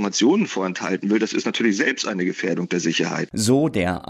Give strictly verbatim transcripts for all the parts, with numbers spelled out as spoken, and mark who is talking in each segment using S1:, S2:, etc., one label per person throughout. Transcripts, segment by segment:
S1: Informationen vorenthalten will, das ist natürlich selbst eine Gefährdung der Sicherheit.
S2: So der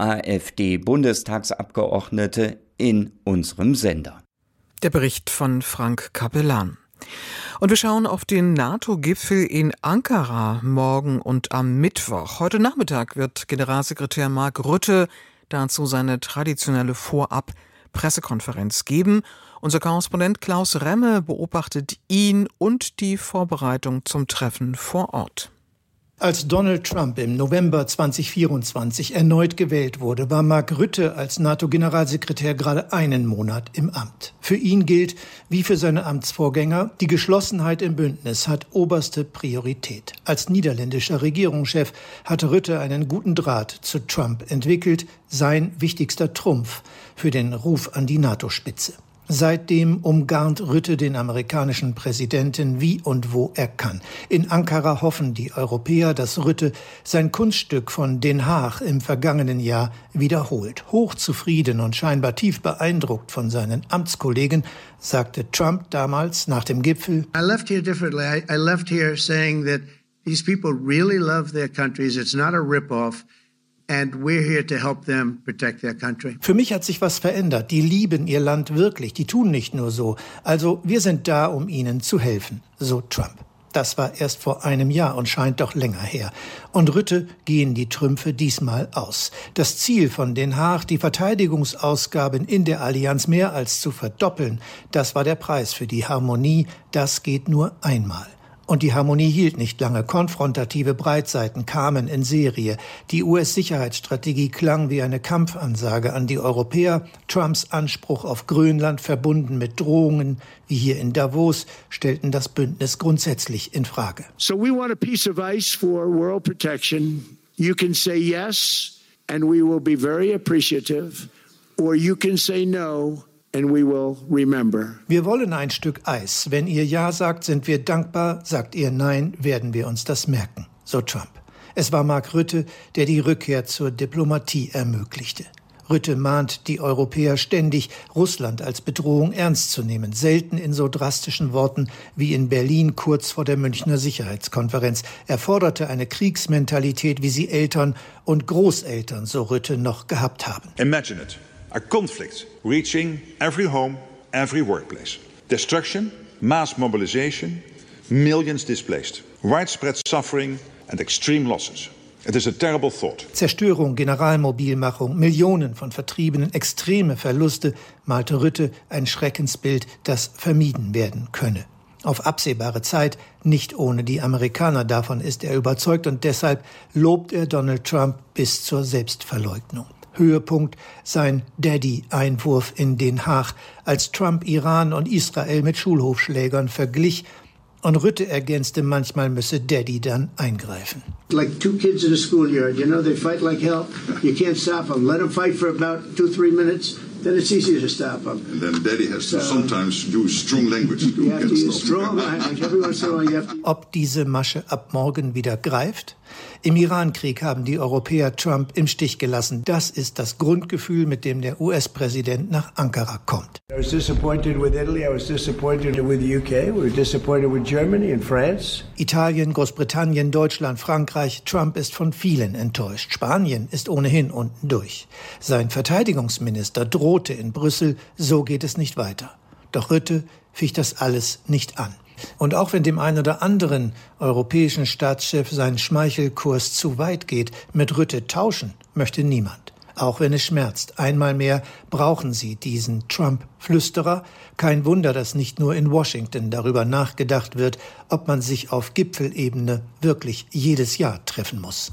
S2: AfD-Bundestagsabgeordnete in unserem Sender.
S3: Der Bericht von Frank Capellan. Und wir schauen auf den NATO-Gipfel in Ankara morgen und am Mittwoch. Heute Nachmittag wird Generalsekretär Mark Rutte dazu seine traditionelle Vorab-Pressekonferenz geben. Unser Korrespondent Klaus Remme beobachtet ihn und die Vorbereitung zum Treffen vor Ort.
S4: Als Donald Trump im November zweitausendvierundzwanzig erneut gewählt wurde, war Mark Rutte als NATO-Generalsekretär gerade einen Monat im Amt. Für ihn gilt, wie für seine Amtsvorgänger, die Geschlossenheit im Bündnis hat oberste Priorität. Als niederländischer Regierungschef hatte Rutte einen guten Draht zu Trump entwickelt, sein wichtigster Trumpf für den Ruf an die NATO-Spitze. Seitdem umgarnt Rutte den amerikanischen Präsidenten wie und wo er kann. In Ankara hoffen die Europäer, dass Rutte sein Kunststück von Den Haag im vergangenen Jahr wiederholt. Hochzufrieden und scheinbar tief beeindruckt von seinen Amtskollegen sagte Trump damals nach dem Gipfel:
S5: I left here differently. I, I left here saying that these people really love their countries. It's not a rip-off. And we're here to help them protect their country.
S4: Für mich hat sich was verändert. Die lieben ihr Land wirklich. Die tun nicht nur so. Also wir sind da, um ihnen zu helfen, so Trump. Das war erst vor einem Jahr und scheint doch länger her. Und Rutte gehen die Trümpfe diesmal aus. Das Ziel von Den Haag, die Verteidigungsausgaben in der Allianz mehr als zu verdoppeln, das war der Preis für die Harmonie. Das geht nur einmal. Und die Harmonie hielt nicht lange. Konfrontative Breitseiten kamen in Serie. Die U S-Sicherheitsstrategie klang wie eine Kampfansage an die Europäer. Trumps Anspruch auf Grönland, verbunden mit Drohungen, wie hier in Davos, stellten das Bündnis grundsätzlich in Frage.
S6: So we want a piece of ice for world protection. You can say yes, and we will be very appreciative. Or you can say no. And we will remember.
S4: Wir wollen ein Stück Eis. Wenn ihr Ja sagt, sind wir dankbar. Sagt ihr Nein, werden wir uns das merken. So Trump. Es war Mark Rutte, der die Rückkehr zur Diplomatie ermöglichte. Rutte mahnt die Europäer ständig, Russland als Bedrohung ernst zu nehmen. Selten in so drastischen Worten wie in Berlin kurz vor der Münchner Sicherheitskonferenz. Er forderte eine Kriegsmentalität, wie sie Eltern und Großeltern, so Rutte, noch gehabt haben.
S7: Imagine it. A conflict reaching every home, every workplace. Destruction, mass mobilization, millions displaced, widespread suffering and extreme losses. It is a terrible thought.
S4: Zerstörung, Generalmobilmachung, Millionen von Vertriebenen, extreme Verluste, malte Rutte ein Schreckensbild, das vermieden werden könne. Auf absehbare Zeit, nicht ohne die Amerikaner, davon ist er überzeugt, und deshalb lobt er Donald Trump bis zur Selbstverleugnung. Höhepunkt sein Daddy-Einwurf in Den Haag, als Trump Iran und Israel mit Schulhofschlägern verglich. Und Rutte ergänzte, manchmal müsse Daddy dann eingreifen.
S5: Like two kids in a schoolyard, you know, they fight like hell. You can't stop them. Let them fight for about two, three minutes. Then it's easier to stop them.
S8: And then Daddy has to sometimes use strong language.
S5: You have to use strong language. Every once in a while you have to...
S4: Ob diese Masche ab morgen wieder greift? Im Irankrieg haben die Europäer Trump im Stich gelassen. Das ist das Grundgefühl, mit dem der U S-Präsident nach Ankara kommt.
S5: I was disappointed with Italy. I was disappointed with the U K. We were disappointed with Germany and France.
S4: Italien, Großbritannien, Deutschland, Frankreich. Trump ist von vielen enttäuscht. Spanien ist ohnehin unten durch. Sein Verteidigungsminister drohte in Brüssel, so geht es nicht weiter. Doch Rutte ficht das alles nicht an. Und auch wenn dem einen oder anderen europäischen Staatschef sein Schmeichelkurs zu weit geht, mit Rutte tauschen möchte niemand. Auch wenn es schmerzt. Einmal mehr brauchen sie diesen Trump-Flüsterer. Kein Wunder, dass nicht nur in Washington darüber nachgedacht wird, ob man sich auf Gipfelebene wirklich jedes Jahr treffen muss.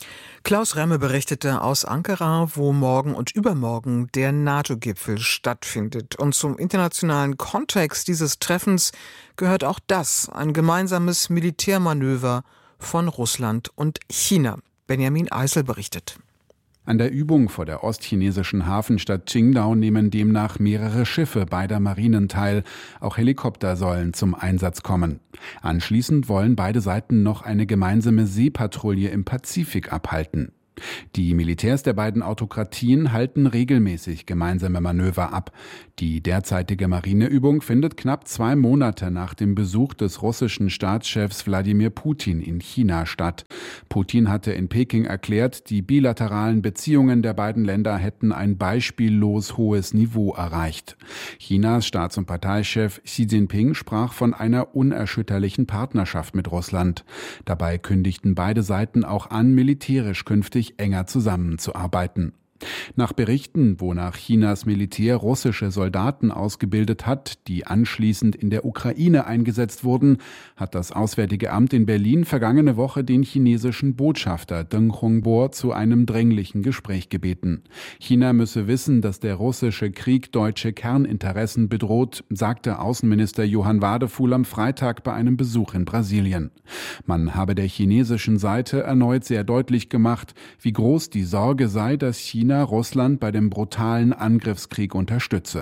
S3: Klaus Remme berichtete aus Ankara, wo morgen und übermorgen der NATO-Gipfel stattfindet. Und zum internationalen Kontext dieses Treffens gehört auch das, ein gemeinsames Militärmanöver von Russland und China. Benjamin Eisel berichtet.
S9: An der Übung vor der ostchinesischen Hafenstadt Qingdao nehmen demnach mehrere Schiffe beider Marinen teil. Auch Helikopter sollen zum Einsatz kommen. Anschließend wollen beide Seiten noch eine gemeinsame Seepatrouille im Pazifik abhalten. Die Militärs der beiden Autokratien halten regelmäßig gemeinsame Manöver ab. Die derzeitige Marineübung findet knapp zwei Monate nach dem Besuch des russischen Staatschefs Wladimir Putin in China statt. Putin hatte in Peking erklärt, die bilateralen Beziehungen der beiden Länder hätten ein beispiellos hohes Niveau erreicht. Chinas Staats- und Parteichef Xi Jinping sprach von einer unerschütterlichen Partnerschaft mit Russland. Dabei kündigten beide Seiten auch an, militärisch künftig enger zusammenzuarbeiten. Nach Berichten, wonach Chinas Militär russische Soldaten ausgebildet hat, die anschließend in der Ukraine eingesetzt wurden, hat das Auswärtige Amt in Berlin vergangene Woche den chinesischen Botschafter Deng Hongbo zu einem dringlichen Gespräch gebeten. China müsse wissen, dass der russische Krieg deutsche Kerninteressen bedroht, sagte Außenminister Johann Wadefuhl am Freitag bei einem Besuch in Brasilien. Man habe der chinesischen Seite erneut sehr deutlich gemacht, wie groß die Sorge sei, dass China Russland bei dem brutalen Angriffskrieg unterstütze.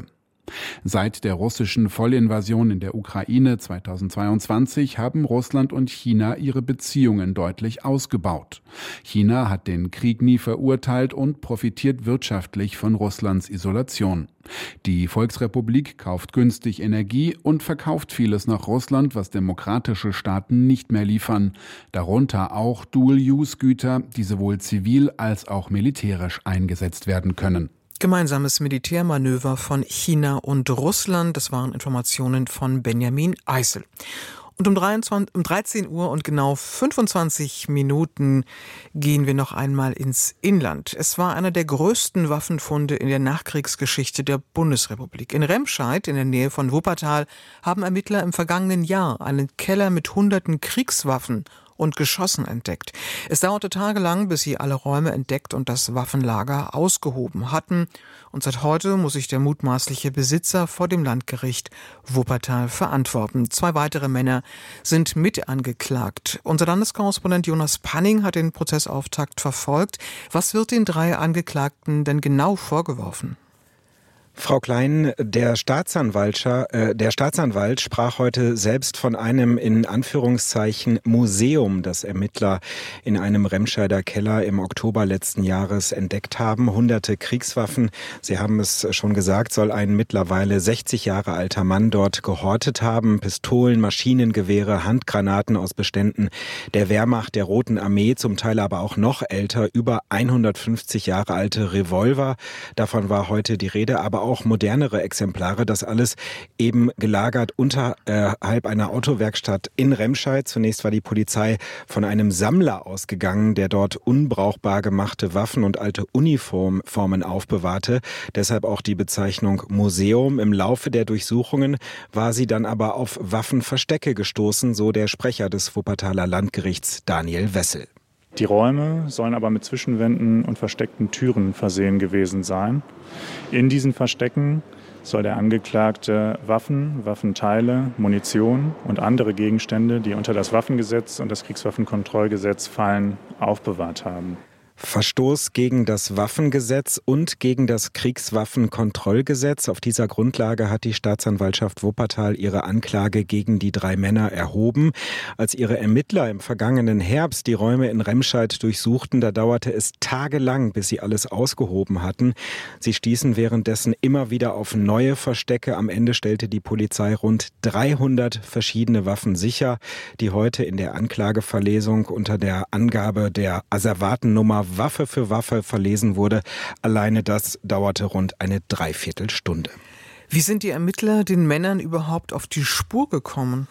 S9: Seit der russischen Vollinvasion in der Ukraine zweitausendzweiundzwanzig haben Russland und China ihre Beziehungen deutlich ausgebaut. China hat den Krieg nie verurteilt und profitiert wirtschaftlich von Russlands Isolation. Die Volksrepublik kauft günstig Energie und verkauft vieles nach Russland, was demokratische Staaten nicht mehr liefern. Darunter auch Dual-Use-Güter, die sowohl zivil als auch militärisch eingesetzt werden können.
S3: Gemeinsames Militärmanöver von China und Russland. Das waren Informationen von Benjamin Eisel. Und um, dreiundzwanzig, um dreizehn Uhr und genau fünfundzwanzig Minuten gehen wir noch einmal ins Inland. Es war einer der größten Waffenfunde in der Nachkriegsgeschichte der Bundesrepublik. In Remscheid, in der Nähe von Wuppertal, haben Ermittler im vergangenen Jahr einen Keller mit hunderten Kriegswaffen und Geschossen entdeckt. Es dauerte tagelang, bis sie alle Räume entdeckt und das Waffenlager ausgehoben hatten. Und seit heute muss sich der mutmaßliche Besitzer vor dem Landgericht Wuppertal verantworten. Zwei weitere Männer sind mit angeklagt. Unser Landeskorrespondent Jonas Panning hat den Prozessauftakt verfolgt. Was wird den drei Angeklagten denn genau vorgeworfen?
S10: Frau Klein, der Staatsanwalt, äh, der Staatsanwalt sprach heute selbst von einem in Anführungszeichen Museum, das Ermittler in einem Remscheider Keller im Oktober letzten Jahres entdeckt haben. Hunderte Kriegswaffen, Sie haben es schon gesagt, soll ein mittlerweile sechzig Jahre alter Mann dort gehortet haben. Pistolen, Maschinengewehre, Handgranaten aus Beständen der Wehrmacht, der Roten Armee, zum Teil aber auch noch älter, über hundertfünfzig Jahre alte Revolver. Davon war heute die Rede, aber auch modernere Exemplare, das alles eben gelagert unterhalb einer Autowerkstatt in Remscheid. Zunächst war die Polizei von einem Sammler ausgegangen, der dort unbrauchbar gemachte Waffen und alte Uniformen aufbewahrte. Deshalb auch die Bezeichnung Museum. Im Laufe der Durchsuchungen war sie dann aber auf Waffenverstecke gestoßen, so der Sprecher des Wuppertaler Landgerichts Daniel Wessel.
S11: Die Räume sollen aber mit Zwischenwänden und versteckten Türen versehen gewesen sein. In diesen Verstecken soll der Angeklagte Waffen, Waffenteile, Munition und andere Gegenstände, die unter das Waffengesetz und das Kriegswaffenkontrollgesetz fallen, aufbewahrt haben.
S10: Verstoß gegen das Waffengesetz und gegen das Kriegswaffenkontrollgesetz. Auf dieser Grundlage hat die Staatsanwaltschaft Wuppertal ihre Anklage gegen die drei Männer erhoben. Als ihre Ermittler im vergangenen Herbst die Räume in Remscheid durchsuchten, da dauerte es tagelang, bis sie alles ausgehoben hatten. Sie stießen währenddessen immer wieder auf neue Verstecke. Am Ende stellte die Polizei rund dreihundert verschiedene Waffen sicher, die heute in der Anklageverlesung unter der Angabe der Asservatennummer Waffe für Waffe verlesen wurde. Alleine das dauerte rund eine Dreiviertelstunde.
S3: Wie sind die Ermittler den Männern überhaupt auf die Spur gekommen?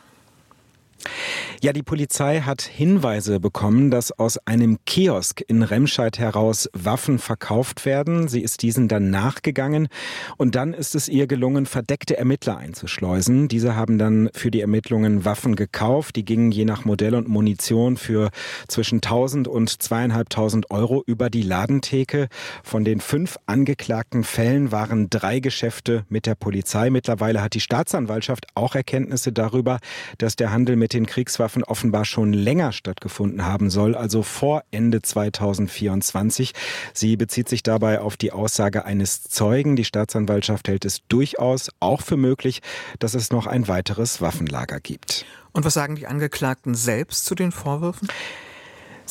S10: Ja, die Polizei hat Hinweise bekommen, dass aus einem Kiosk in Remscheid heraus Waffen verkauft werden. Sie ist diesen dann nachgegangen und dann ist es ihr gelungen, verdeckte Ermittler einzuschleusen. Diese haben dann für die Ermittlungen Waffen gekauft. Die gingen je nach Modell und Munition für zwischen tausend und zweitausendfünfhundert Euro über die Ladentheke. Von den fünf angeklagten Fällen waren drei Geschäfte mit der Polizei. Mittlerweile hat die Staatsanwaltschaft auch Erkenntnisse darüber, dass der Handel mit den Kriegswaffen offenbar schon länger stattgefunden haben soll, also vor Ende zweitausendvierundzwanzig. Sie bezieht sich dabei auf die Aussage eines Zeugen. Die Staatsanwaltschaft hält es durchaus auch für möglich, dass es noch ein weiteres Waffenlager gibt.
S3: Und was sagen die Angeklagten selbst zu den Vorwürfen?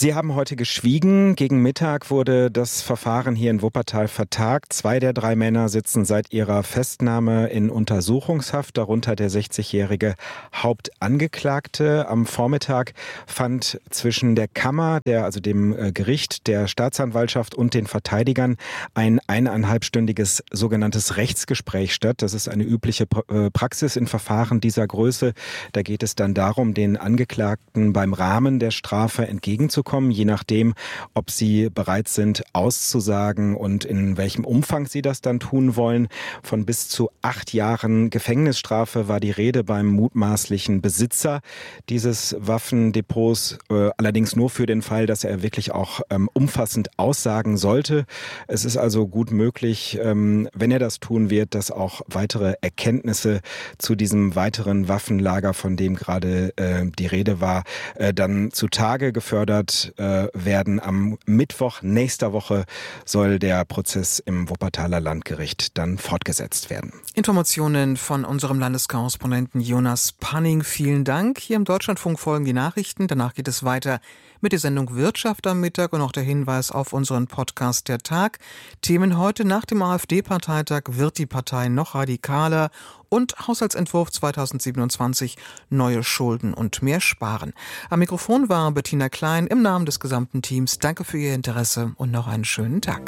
S10: Sie haben heute geschwiegen. Gegen Mittag wurde das Verfahren hier in Wuppertal vertagt. Zwei der drei Männer sitzen seit ihrer Festnahme in Untersuchungshaft, darunter der sechzigjährige Hauptangeklagte. Am Vormittag fand zwischen der Kammer, der, also dem äh, Gericht, der Staatsanwaltschaft und den Verteidigern ein eineinhalbstündiges sogenanntes Rechtsgespräch statt. Das ist eine übliche pra- äh, Praxis in Verfahren dieser Größe. Da geht es dann darum, den Angeklagten beim Rahmen der Strafe entgegenzukommen, je nachdem, ob sie bereit sind, auszusagen und in welchem Umfang sie das dann tun wollen. Von bis zu acht Jahren Gefängnisstrafe war die Rede beim mutmaßlichen Besitzer dieses Waffendepots, äh, allerdings nur für den Fall, dass er wirklich auch ähm, umfassend aussagen sollte. Es ist also gut möglich, ähm, wenn er das tun wird, dass auch weitere Erkenntnisse zu diesem weiteren Waffenlager, von dem gerade äh, die Rede war, äh, dann zutage gefördert äh, werden. Am Mittwoch nächster Woche soll der Prozess im Wuppertaler Landgericht dann fortgesetzt werden.
S3: Informationen von unserem Landeskorrespondenten Jonas Panning. Vielen Dank. Hier im Deutschlandfunk folgen die Nachrichten. Danach geht es weiter mit der Sendung Wirtschaft am Mittag und noch der Hinweis auf unseren Podcast Der Tag. Themen heute: Nach dem AfD-Parteitag wird die Partei noch radikaler und Haushaltsentwurf zweitausendsiebenundzwanzig, neue Schulden und mehr Sparen. Am Mikrofon war Bettina Klein im Namen des gesamten Teams. Danke für Ihr Interesse und noch einen schönen Tag.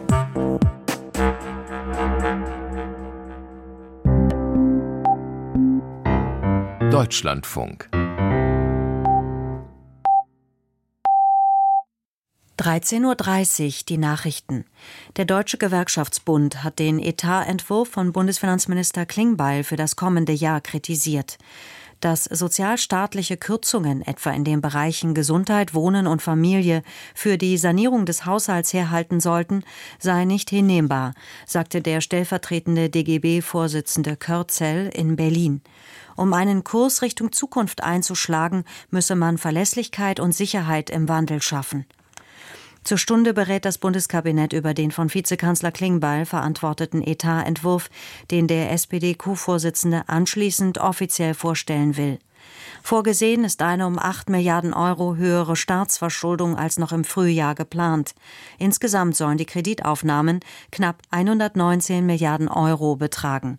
S12: Deutschlandfunk.
S13: dreizehn Uhr dreißig, die Nachrichten. Der Deutsche Gewerkschaftsbund hat den Etatentwurf von Bundesfinanzminister Klingbeil für das kommende Jahr kritisiert. Dass sozialstaatliche Kürzungen, etwa in den Bereichen Gesundheit, Wohnen und Familie, für die Sanierung des Haushalts herhalten sollten, sei nicht hinnehmbar, sagte der stellvertretende D G B-Vorsitzende Körzel in Berlin. Um einen Kurs Richtung Zukunft einzuschlagen, müsse man Verlässlichkeit und Sicherheit im Wandel schaffen. Zur Stunde berät das Bundeskabinett über den von Vizekanzler Klingbeil verantworteten Etatentwurf, den der S P D-Co-Vorsitzende anschließend offiziell vorstellen will. Vorgesehen ist eine um acht Milliarden Euro höhere Staatsverschuldung als noch im Frühjahr geplant. Insgesamt sollen die Kreditaufnahmen knapp hundertneunzehn Milliarden Euro betragen.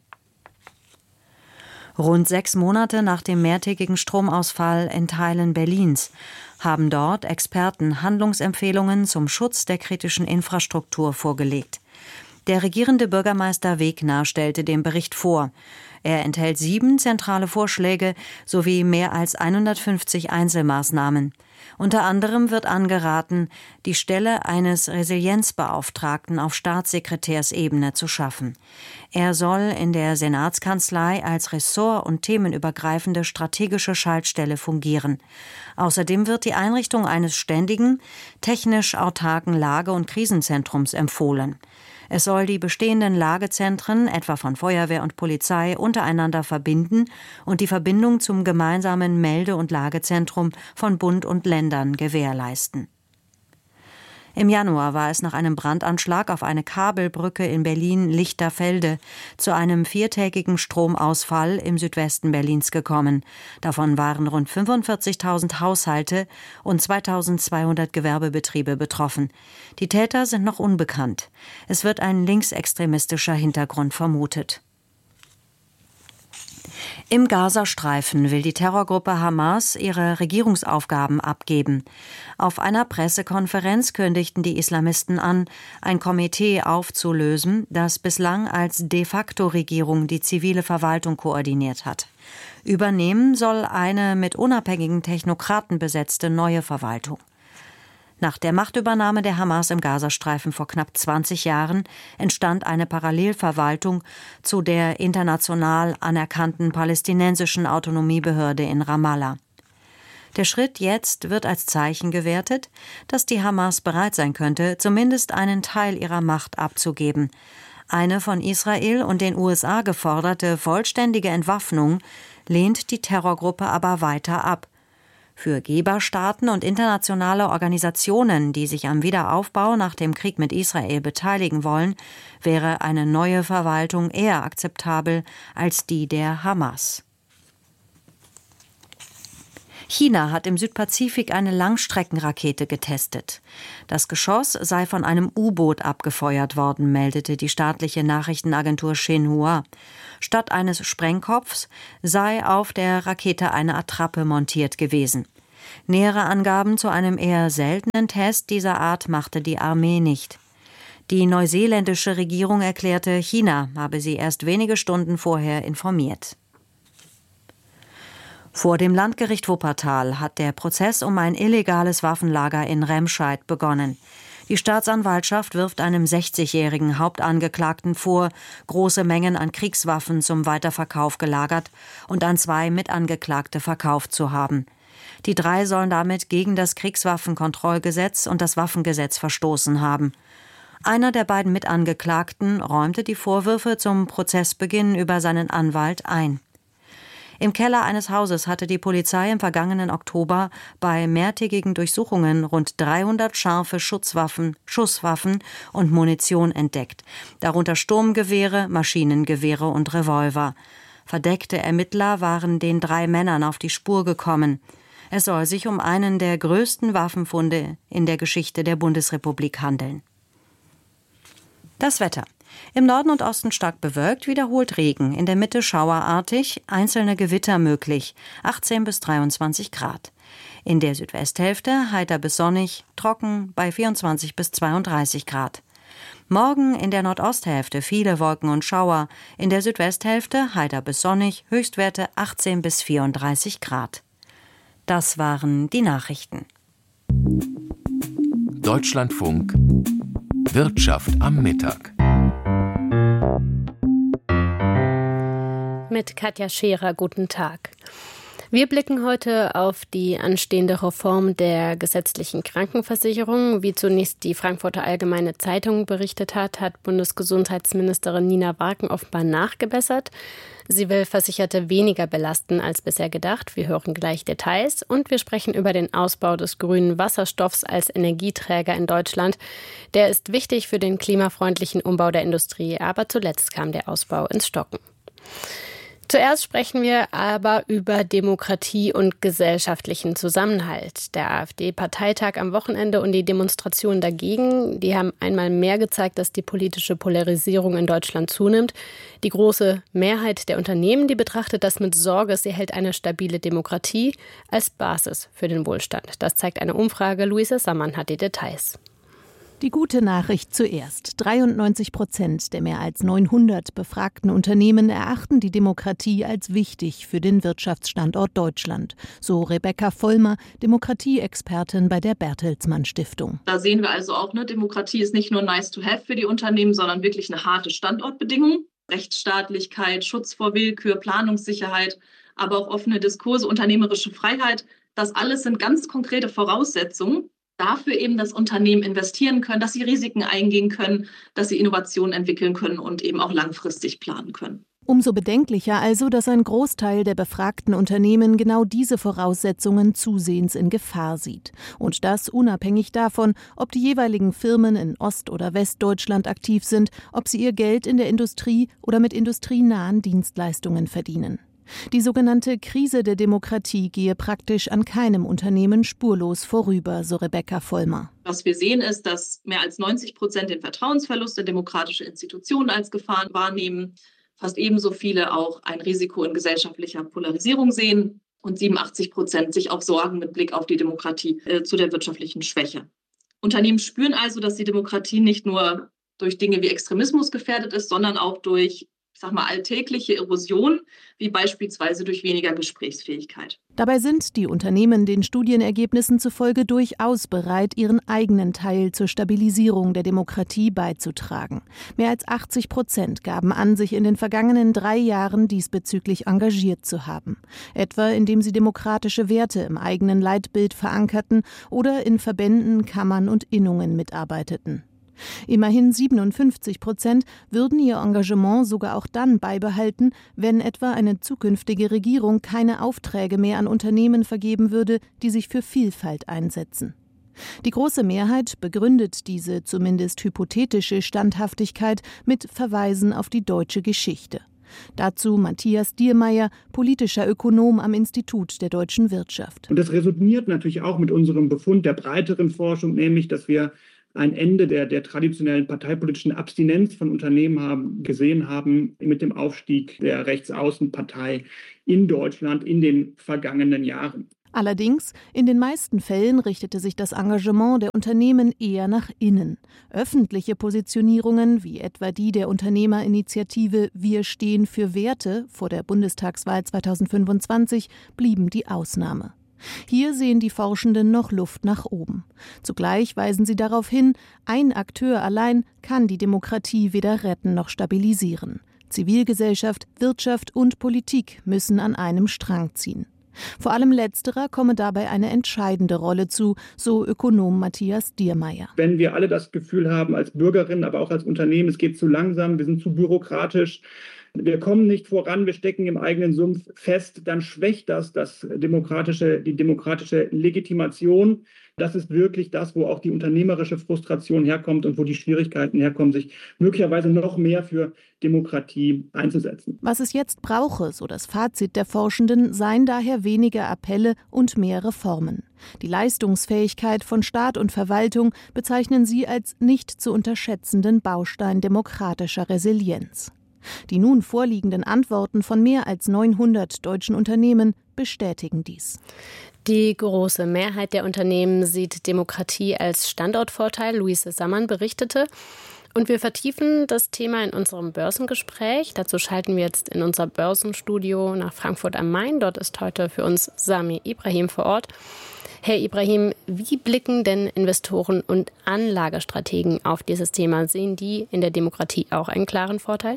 S13: Rund sechs Monate nach dem mehrtägigen Stromausfall in Teilen Berlins haben dort Experten Handlungsempfehlungen zum Schutz der kritischen Infrastruktur vorgelegt. Der regierende Bürgermeister Wegner stellte den Bericht vor. Er enthält sieben zentrale Vorschläge sowie mehr als hundertfünfzig Einzelmaßnahmen. Unter anderem wird angeraten, die Stelle eines Resilienzbeauftragten auf Staatssekretärsebene zu schaffen. Er soll in der Senatskanzlei als ressort- und themenübergreifende strategische Schaltstelle fungieren. Außerdem wird die Einrichtung eines ständigen, technisch autarken Lage- und Krisenzentrums empfohlen. Es soll die bestehenden Lagezentren, etwa von Feuerwehr und Polizei, untereinander verbinden und die Verbindung zum gemeinsamen Melde- und Lagezentrum von Bund und Ländern gewährleisten. Im Januar war es nach einem Brandanschlag auf eine Kabelbrücke in Berlin-Lichterfelde zu einem viertägigen Stromausfall im Südwesten Berlins gekommen. Davon waren rund fünfundvierzigtausend Haushalte und zweitausendzweihundert Gewerbebetriebe betroffen. Die Täter sind noch unbekannt. Es wird ein linksextremistischer Hintergrund vermutet. Im Gazastreifen will die Terrorgruppe Hamas ihre Regierungsaufgaben abgeben. Auf einer Pressekonferenz kündigten die Islamisten an, ein Komitee aufzulösen, das bislang als de facto Regierung die zivile Verwaltung koordiniert hat. Übernehmen soll eine mit unabhängigen Technokraten besetzte neue Verwaltung. Nach der Machtübernahme der Hamas im Gazastreifen vor knapp zwanzig Jahren entstand eine Parallelverwaltung zu der international anerkannten palästinensischen Autonomiebehörde in Ramallah. Der Schritt jetzt wird als Zeichen gewertet, dass die Hamas bereit sein könnte, zumindest einen Teil ihrer Macht abzugeben. Eine von Israel und den U S A geforderte vollständige Entwaffnung lehnt die Terrorgruppe aber weiter ab. Für Geberstaaten und internationale Organisationen, die sich am Wiederaufbau nach dem Krieg mit Israel beteiligen wollen, wäre eine neue Verwaltung eher akzeptabel als die der Hamas. China hat im Südpazifik eine Langstreckenrakete getestet. Das Geschoss sei von einem U-Boot abgefeuert worden, meldete die staatliche Nachrichtenagentur Xinhua. Statt eines Sprengkopfs sei auf der Rakete eine Attrappe montiert gewesen. Nähere Angaben zu einem eher seltenen Test dieser Art machte die Armee nicht. Die neuseeländische Regierung erklärte, China habe sie erst wenige Stunden vorher informiert. Vor dem Landgericht Wuppertal hat der Prozess um ein illegales Waffenlager in Remscheid begonnen. Die Staatsanwaltschaft wirft einem sechzigjährigen Hauptangeklagten vor, große Mengen an Kriegswaffen zum Weiterverkauf gelagert und an zwei Mitangeklagte verkauft zu haben. Die drei sollen damit gegen das Kriegswaffenkontrollgesetz und das Waffengesetz verstoßen haben. Einer der beiden Mitangeklagten räumte die Vorwürfe zum Prozessbeginn über seinen Anwalt ein. Im Keller eines Hauses hatte die Polizei im vergangenen Oktober bei mehrtägigen Durchsuchungen rund dreihundert scharfe Schusswaffen, Schusswaffen und Munition entdeckt, darunter Sturmgewehre, Maschinengewehre und Revolver. Verdeckte Ermittler waren den drei Männern auf die Spur gekommen. Es soll sich um einen der größten Waffenfunde in der Geschichte der Bundesrepublik handeln. Das Wetter. Im Norden und Osten stark bewölkt, wiederholt Regen, in der Mitte schauerartig, einzelne Gewitter möglich, achtzehn bis dreiundzwanzig Grad. In der Südwesthälfte heiter bis sonnig, trocken bei vierundzwanzig bis zweiunddreißig Grad. Morgen in der Nordosthälfte viele Wolken und Schauer, in der Südwesthälfte heiter bis sonnig, Höchstwerte achtzehn bis vierunddreißig Grad. Das waren die Nachrichten.
S12: Deutschlandfunk Wirtschaft am Mittag.
S14: Mit Katja Scherer, guten Tag. Wir blicken heute auf die anstehende Reform der gesetzlichen Krankenversicherung. Wie zunächst die Frankfurter Allgemeine Zeitung berichtet hat, hat Bundesgesundheitsministerin Nina Warken offenbar nachgebessert. Sie will Versicherte weniger belasten als bisher gedacht. Wir hören gleich Details und wir sprechen über den Ausbau des grünen Wasserstoffs als Energieträger in Deutschland. Der ist wichtig für den klimafreundlichen Umbau der Industrie, aber zuletzt kam der Ausbau ins Stocken. Zuerst sprechen wir aber über Demokratie und gesellschaftlichen Zusammenhalt. Der AfD-Parteitag am Wochenende und die Demonstrationen dagegen, die haben einmal mehr gezeigt, dass die politische Polarisierung in Deutschland zunimmt. Die große Mehrheit der Unternehmen, die betrachtet das mit Sorge. Sie hält eine stabile Demokratie als Basis für den Wohlstand. Das zeigt eine Umfrage. Luisa Sammann hat die Details.
S15: Die gute Nachricht zuerst. dreiundneunzig Prozent der mehr als neunhundert befragten Unternehmen erachten die Demokratie als wichtig für den Wirtschaftsstandort Deutschland. So Rebecca Vollmer, Demokratieexpertin bei der Bertelsmann Stiftung.
S16: Da sehen wir also auch, ne, Demokratie ist nicht nur nice to have für die Unternehmen, sondern wirklich eine harte Standortbedingung. Rechtsstaatlichkeit, Schutz vor Willkür, Planungssicherheit, aber auch offene Diskurse, unternehmerische Freiheit. Das alles sind ganz konkrete Voraussetzungen dafür eben, dass Unternehmen investieren können, dass sie Risiken eingehen können, dass sie Innovationen entwickeln können und eben auch langfristig planen können.
S15: Umso bedenklicher also, dass ein Großteil der befragten Unternehmen genau diese Voraussetzungen zusehends in Gefahr sieht. Und das unabhängig davon, ob die jeweiligen Firmen in Ost- oder Westdeutschland aktiv sind, ob sie ihr Geld in der Industrie oder mit industrienahen Dienstleistungen verdienen. Die sogenannte Krise der Demokratie gehe praktisch an keinem Unternehmen spurlos vorüber, so Rebecca Vollmer.
S16: Was wir sehen ist, dass mehr als neunzig Prozent den Vertrauensverlust in demokratische Institutionen als Gefahr wahrnehmen, fast ebenso viele auch ein Risiko in gesellschaftlicher Polarisierung sehen und siebenundachtzig Prozent sich auch Sorgen mit Blick auf die Demokratie äh, zu der wirtschaftlichen Schwäche. Unternehmen spüren also, dass die Demokratie nicht nur durch Dinge wie Extremismus gefährdet ist, sondern auch durch ich sag mal, alltägliche Erosion, wie beispielsweise durch weniger Gesprächsfähigkeit.
S15: Dabei sind die Unternehmen den Studienergebnissen zufolge durchaus bereit, ihren eigenen Teil zur Stabilisierung der Demokratie beizutragen. Mehr als achtzig Prozent gaben an, sich in den vergangenen drei Jahren diesbezüglich engagiert zu haben. Etwa indem sie demokratische Werte im eigenen Leitbild verankerten oder in Verbänden, Kammern und Innungen mitarbeiteten. Immerhin siebenundfünfzig Prozent würden ihr Engagement sogar auch dann beibehalten, wenn etwa eine zukünftige Regierung keine Aufträge mehr an Unternehmen vergeben würde, die sich für Vielfalt einsetzen. Die große Mehrheit begründet diese zumindest hypothetische Standhaftigkeit mit Verweisen auf die deutsche Geschichte. Dazu Matthias Diermeier, politischer Ökonom am Institut der deutschen Wirtschaft.
S17: Und das resoniert natürlich auch mit unserem Befund der breiteren Forschung, nämlich, dass wir ein Ende der, der traditionellen parteipolitischen Abstinenz von Unternehmen haben, gesehen haben mit dem Aufstieg der Rechtsaußenpartei in Deutschland in den vergangenen Jahren.
S15: Allerdings, in den meisten Fällen richtete sich das Engagement der Unternehmen eher nach innen. Öffentliche Positionierungen, wie etwa die der Unternehmerinitiative Wir stehen für Werte vor der Bundestagswahl zweitausendfünfundzwanzig, blieben die Ausnahme. Hier sehen die Forschenden noch Luft nach oben. Zugleich weisen sie darauf hin, ein Akteur allein kann die Demokratie weder retten noch stabilisieren. Zivilgesellschaft, Wirtschaft und Politik müssen an einem Strang ziehen. Vor allem Letzterer komme dabei eine entscheidende Rolle zu, so Ökonom Matthias Diermeier.
S17: Wenn wir alle das Gefühl haben, als Bürgerinnen, aber auch als Unternehmen, es geht zu langsam, wir sind zu bürokratisch, wir kommen nicht voran, wir stecken im eigenen Sumpf fest, dann schwächt das, das demokratische, die demokratische Legitimation. Das ist wirklich das, wo auch die unternehmerische Frustration herkommt und wo die Schwierigkeiten herkommen, sich möglicherweise noch mehr für Demokratie einzusetzen.
S15: Was es jetzt brauche, so das Fazit der Forschenden, seien daher weniger Appelle und mehr Reformen. Die Leistungsfähigkeit von Staat und Verwaltung bezeichnen sie als nicht zu unterschätzenden Baustein demokratischer Resilienz. Die nun vorliegenden Antworten von mehr als neunhundert deutschen Unternehmen bestätigen dies.
S14: Die große Mehrheit der Unternehmen sieht Demokratie als Standortvorteil, Luise Sammann berichtete. Und wir vertiefen das Thema in unserem Börsengespräch. Dazu schalten wir jetzt in unser Börsenstudio nach Frankfurt am Main. Dort ist heute für uns Sami Ibrahim vor Ort. Herr Ibrahim, wie blicken denn Investoren und Anlagestrategen auf dieses Thema? Sehen die in der Demokratie auch einen klaren Vorteil?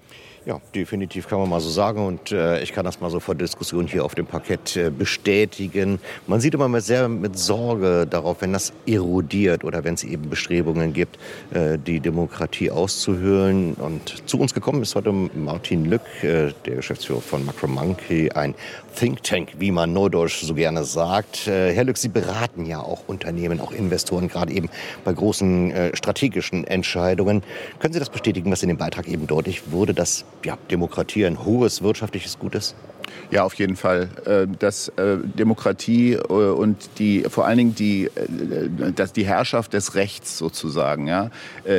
S18: Ja, definitiv kann man mal so sagen und äh, ich kann das mal so vor der Diskussion hier auf dem Parkett äh, bestätigen. Man sieht immer sehr mit Sorge darauf, wenn das erodiert oder wenn es eben Bestrebungen gibt, äh, die Demokratie auszuhöhlen. Und zu uns gekommen ist heute Martin Lück, äh, der Geschäftsführer von Macromonkey, ein Think Tank, wie man neudeutsch so gerne sagt. Äh, Herr Lück, Sie beraten ja auch Unternehmen, auch Investoren, gerade eben bei großen äh, strategischen Entscheidungen. Können Sie das bestätigen, was in dem Beitrag eben deutlich wurde, dass ja, Demokratie ein hohes wirtschaftliches Gut ist?
S19: Ja, auf jeden Fall. Dass Demokratie und die, vor allen Dingen die, dass die Herrschaft des Rechts sozusagen, ja,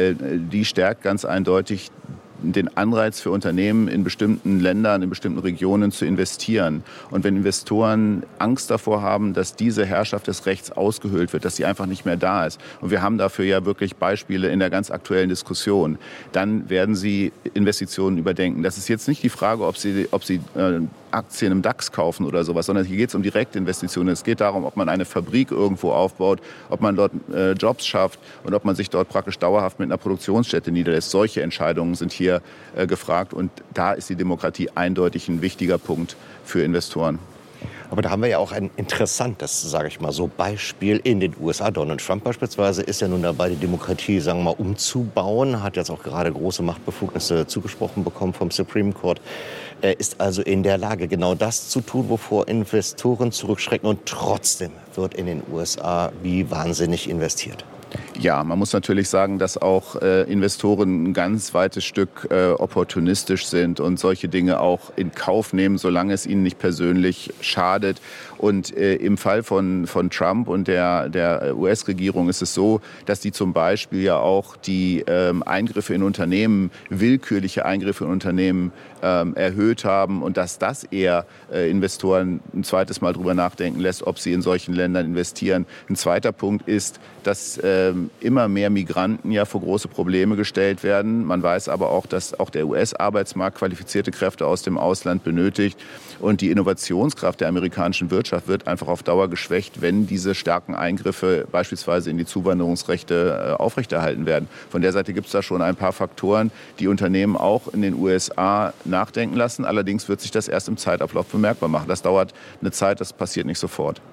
S19: die stärkt ganz eindeutig den Anreiz für Unternehmen in bestimmten Ländern, in bestimmten Regionen zu investieren. Und wenn Investoren Angst davor haben, dass diese Herrschaft des Rechts ausgehöhlt wird, dass sie einfach nicht mehr da ist, und wir haben dafür ja wirklich Beispiele in der ganz aktuellen Diskussion, dann werden sie Investitionen überdenken. Das ist jetzt nicht die Frage, ob sie, ob sie äh, Aktien im DAX kaufen oder sowas, sondern hier geht es um Direktinvestitionen. Es geht darum, ob man eine Fabrik irgendwo aufbaut, ob man dort äh, Jobs schafft und ob man sich dort praktisch dauerhaft mit einer Produktionsstätte niederlässt. Solche Entscheidungen sind hier äh, gefragt und da ist die Demokratie eindeutig ein wichtiger Punkt für Investoren.
S18: Aber da haben wir ja auch ein interessantes, sage ich mal so, Beispiel in den U S A. Donald Trump beispielsweise ist ja nun dabei, die Demokratie, sagen wir mal, umzubauen. Hat jetzt auch gerade große Machtbefugnisse zugesprochen bekommen vom Supreme Court. Er ist also in der Lage, genau das zu tun, wovor Investoren zurückschrecken. Und trotzdem wird in den U S A wie wahnsinnig investiert.
S19: Ja, man muss natürlich sagen, dass auch äh, Investoren ein ganz weites Stück äh, opportunistisch sind und solche Dinge auch in Kauf nehmen, solange es ihnen nicht persönlich schadet. Und äh, im Fall von, von Trump und der, der U S-Regierung ist es so, dass die zum Beispiel ja auch die ähm, Eingriffe in Unternehmen, willkürliche Eingriffe in Unternehmen ähm, erhöht haben und dass das eher äh, Investoren ein zweites Mal drüber nachdenken lässt, ob sie in solchen Ländern investieren. Ein zweiter Punkt ist, dass äh, immer mehr Migranten ja vor große Probleme gestellt werden. Man weiß aber auch, dass auch der U S-Arbeitsmarkt qualifizierte Kräfte aus dem Ausland benötigt. Und die Innovationskraft der amerikanischen Wirtschaft wird einfach auf Dauer geschwächt, wenn diese starken Eingriffe beispielsweise in die Zuwanderungsrechte äh, aufrechterhalten werden. Von der Seite gibt es da schon ein paar Faktoren, die Unternehmen auch in den U S A nachdenken lassen. Allerdings wird sich das erst im Zeitablauf bemerkbar machen. Das dauert eine Zeit, das passiert nicht sofort.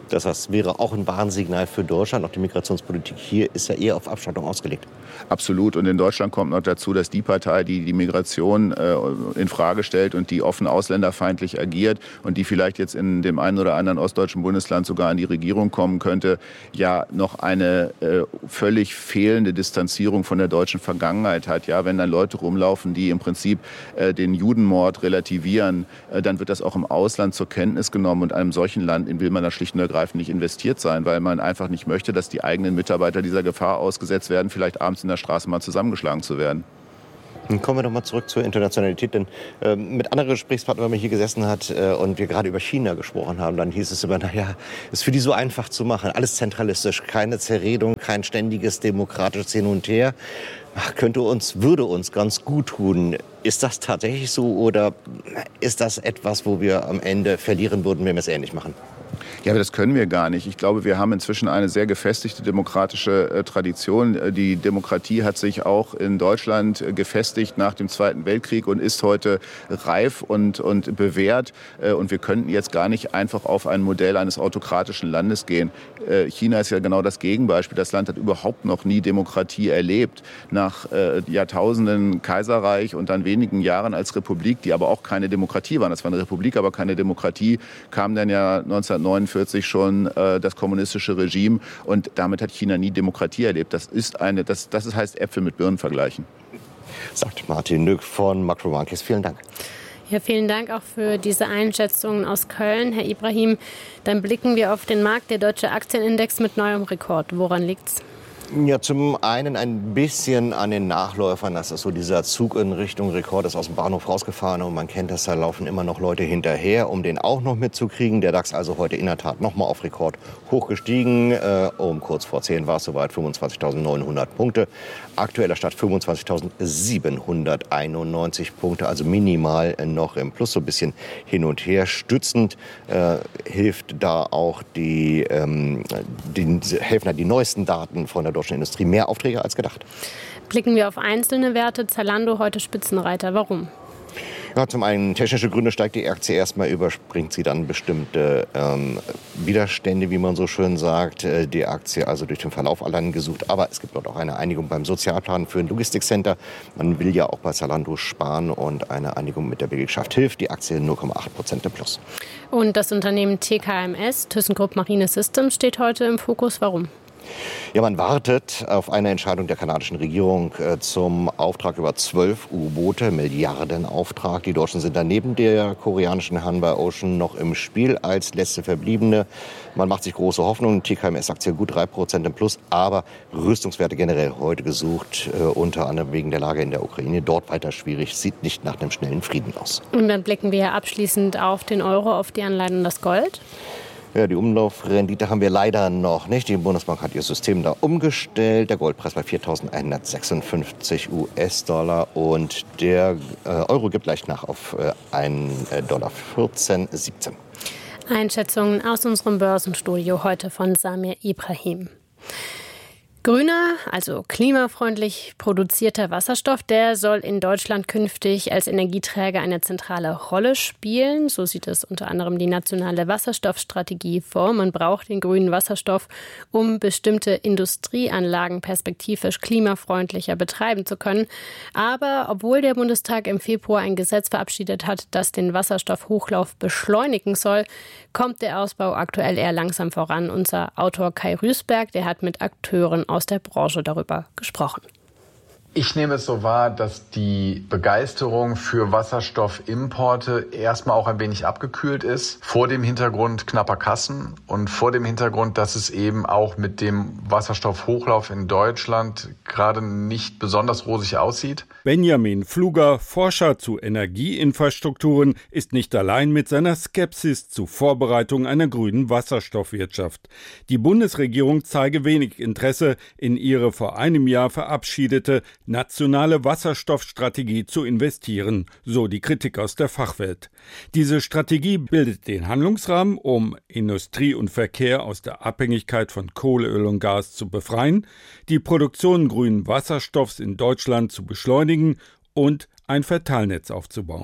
S18: Das heißt, wäre auch ein Warnsignal für Deutschland. Auch die Migrationspolitik hier ist ja eher auf Abschottung ausgelegt.
S19: Absolut. Und in Deutschland kommt noch dazu, dass die Partei, die die Migration äh, in Frage stellt und die offen ausländerfeindlich agiert und die vielleicht jetzt in dem einen oder anderen ostdeutschen Bundesland sogar an die Regierung kommen könnte, ja noch eine äh, völlig fehlende Distanzierung von der deutschen Vergangenheit hat. Ja, wenn dann Leute rumlaufen, die im Prinzip äh, den Judenmord relativieren, äh, dann wird das auch im Ausland zur Kenntnis genommen. Und einem solchen Land will man da schlicht und ergreifend nicht investiert sein, weil man einfach nicht möchte, dass die eigenen Mitarbeiter dieser Gefahr ausgesetzt werden, vielleicht abends in der Straße mal zusammengeschlagen zu werden.
S18: Dann kommen wir doch mal zurück zur Internationalität, denn äh, mit anderen Gesprächspartnern, wenn man hier gesessen hat äh, und wir gerade über China gesprochen haben, dann hieß es immer, naja, ist für die so einfach zu machen, alles zentralistisch, keine Zerredung, kein ständiges demokratisches Hin und Her. Ach, könnte uns, würde uns ganz gut tun. Ist das tatsächlich so oder ist das etwas, wo wir am Ende verlieren würden, wenn wir es ähnlich machen?
S19: Ja, aber das können wir gar nicht. Ich glaube, wir haben inzwischen eine sehr gefestigte demokratische äh, Tradition. Die Demokratie hat sich auch in Deutschland äh, gefestigt nach dem Zweiten Weltkrieg und ist heute reif und, und bewährt. Äh, und wir könnten jetzt gar nicht einfach auf ein Modell eines autokratischen Landes gehen. Äh, China ist ja genau das Gegenbeispiel. Das Land hat überhaupt noch nie Demokratie erlebt. Nach äh, Jahrtausenden Kaiserreich und dann wenigen Jahren als Republik, die aber auch keine Demokratie waren. Das war eine Republik, aber keine Demokratie, kam dann ja neunzehnhundertneunundvierzig schon äh, das kommunistische Regime und damit hat China nie Demokratie erlebt. Das ist eine, das, das heißt Äpfel mit Birnen vergleichen.
S18: Sagt Martin Nück von Macro Markets. Vielen Dank.
S14: Ja, vielen Dank auch für diese Einschätzungen aus Köln, Herr Ibrahim. Dann blicken wir auf den Markt. Der deutsche Aktienindex mit neuem Rekord. Woran liegt's?
S18: Ja, zum einen ein bisschen an den Nachläufern. Das ist so dieser Zug in Richtung Rekord, ist aus dem Bahnhof rausgefahren und man kennt das, da laufen immer noch Leute hinterher, um den auch noch mitzukriegen. Der DAX also heute in der Tat noch mal auf Rekord hochgestiegen. Äh, um kurz vor zehn war es soweit, fünfundzwanzigtausendneunhundert Punkte. Aktueller Stand fünfundzwanzigtausendsiebenhunderteinundneunzig Punkte, also minimal noch im Plus, so ein bisschen hin und her. Stützend äh, hilft da auch die, ähm, die, helfen da die neuesten Daten von der deutschen Industrie, mehr Aufträge als gedacht.
S14: Blicken wir auf einzelne Werte. Zalando heute Spitzenreiter. Warum?
S18: Ja, zum einen technische Gründe, steigt die Aktie erstmal, überspringt sie dann bestimmte ähm, Widerstände, wie man so schön sagt. Die Aktie also durch den Verlauf allein gesucht. Aber es gibt dort auch eine Einigung beim Sozialplan für ein Logistikcenter. Man will ja auch bei Zalando sparen und eine Einigung mit der Belegschaft hilft. Die Aktie null Komma acht Prozent im Plus. Und das Unternehmen T K M S, ThyssenKrupp Marine Systems, steht heute im Fokus. Warum? Ja, man wartet auf eine Entscheidung der kanadischen Regierung äh, zum Auftrag über zwölf U-Boote, Milliardenauftrag. Die Deutschen sind dann neben der koreanischen Hanwha Ocean noch im Spiel als letzte Verbliebene. Man macht sich große Hoffnungen. T K M S-Aktie gut drei Prozent im Plus, aber Rüstungswerte generell heute gesucht, äh, unter anderem wegen der Lage in der Ukraine. Dort weiter schwierig, sieht nicht nach einem schnellen Frieden aus. Und dann blicken wir abschließend auf den Euro, auf die Anleihen und das Gold. Ja, die Umlaufrendite haben wir leider noch nicht. Die Bundesbank hat ihr System da umgestellt. Der Goldpreis bei viertausendeinhundertsechsundfünfzig U S-Dollar und der äh, Euro gibt leicht nach auf äh, ein Dollar vierzehn siebzehn. Einschätzungen aus unserem Börsenstudio heute von Samir Ibrahim. Grüner, also klimafreundlich produzierter Wasserstoff, der soll in Deutschland künftig als Energieträger eine zentrale Rolle spielen. So sieht es unter anderem die nationale Wasserstoffstrategie vor. Man braucht den grünen Wasserstoff, um bestimmte Industrieanlagen perspektivisch klimafreundlicher betreiben zu können. Aber obwohl der Bundestag im Februar ein Gesetz verabschiedet hat, das den Wasserstoffhochlauf beschleunigen soll, kommt der Ausbau aktuell eher langsam voran. Unser Autor Kai Rüßberg, der hat mit Akteuren aus der Branche darüber gesprochen.
S20: Ich nehme es so wahr, dass die Begeisterung für Wasserstoffimporte erstmal auch ein wenig abgekühlt ist, vor dem Hintergrund knapper Kassen und vor dem Hintergrund, dass es eben auch mit dem Wasserstoffhochlauf in Deutschland gerade nicht besonders rosig aussieht.
S21: Benjamin Pfluger, Forscher zu Energieinfrastrukturen, ist nicht allein mit seiner Skepsis zur Vorbereitung einer grünen Wasserstoffwirtschaft. Die Bundesregierung zeige wenig Interesse, in ihre vor einem Jahr verabschiedete nationale Wasserstoffstrategie zu investieren, so die Kritik aus der Fachwelt. Diese Strategie bildet den Handlungsrahmen, um Industrie und Verkehr aus der Abhängigkeit von Kohle, Öl und Gas zu befreien, die Produktion grünen Wasserstoffs in Deutschland zu beschleunigen und ein Verteilnetz aufzubauen.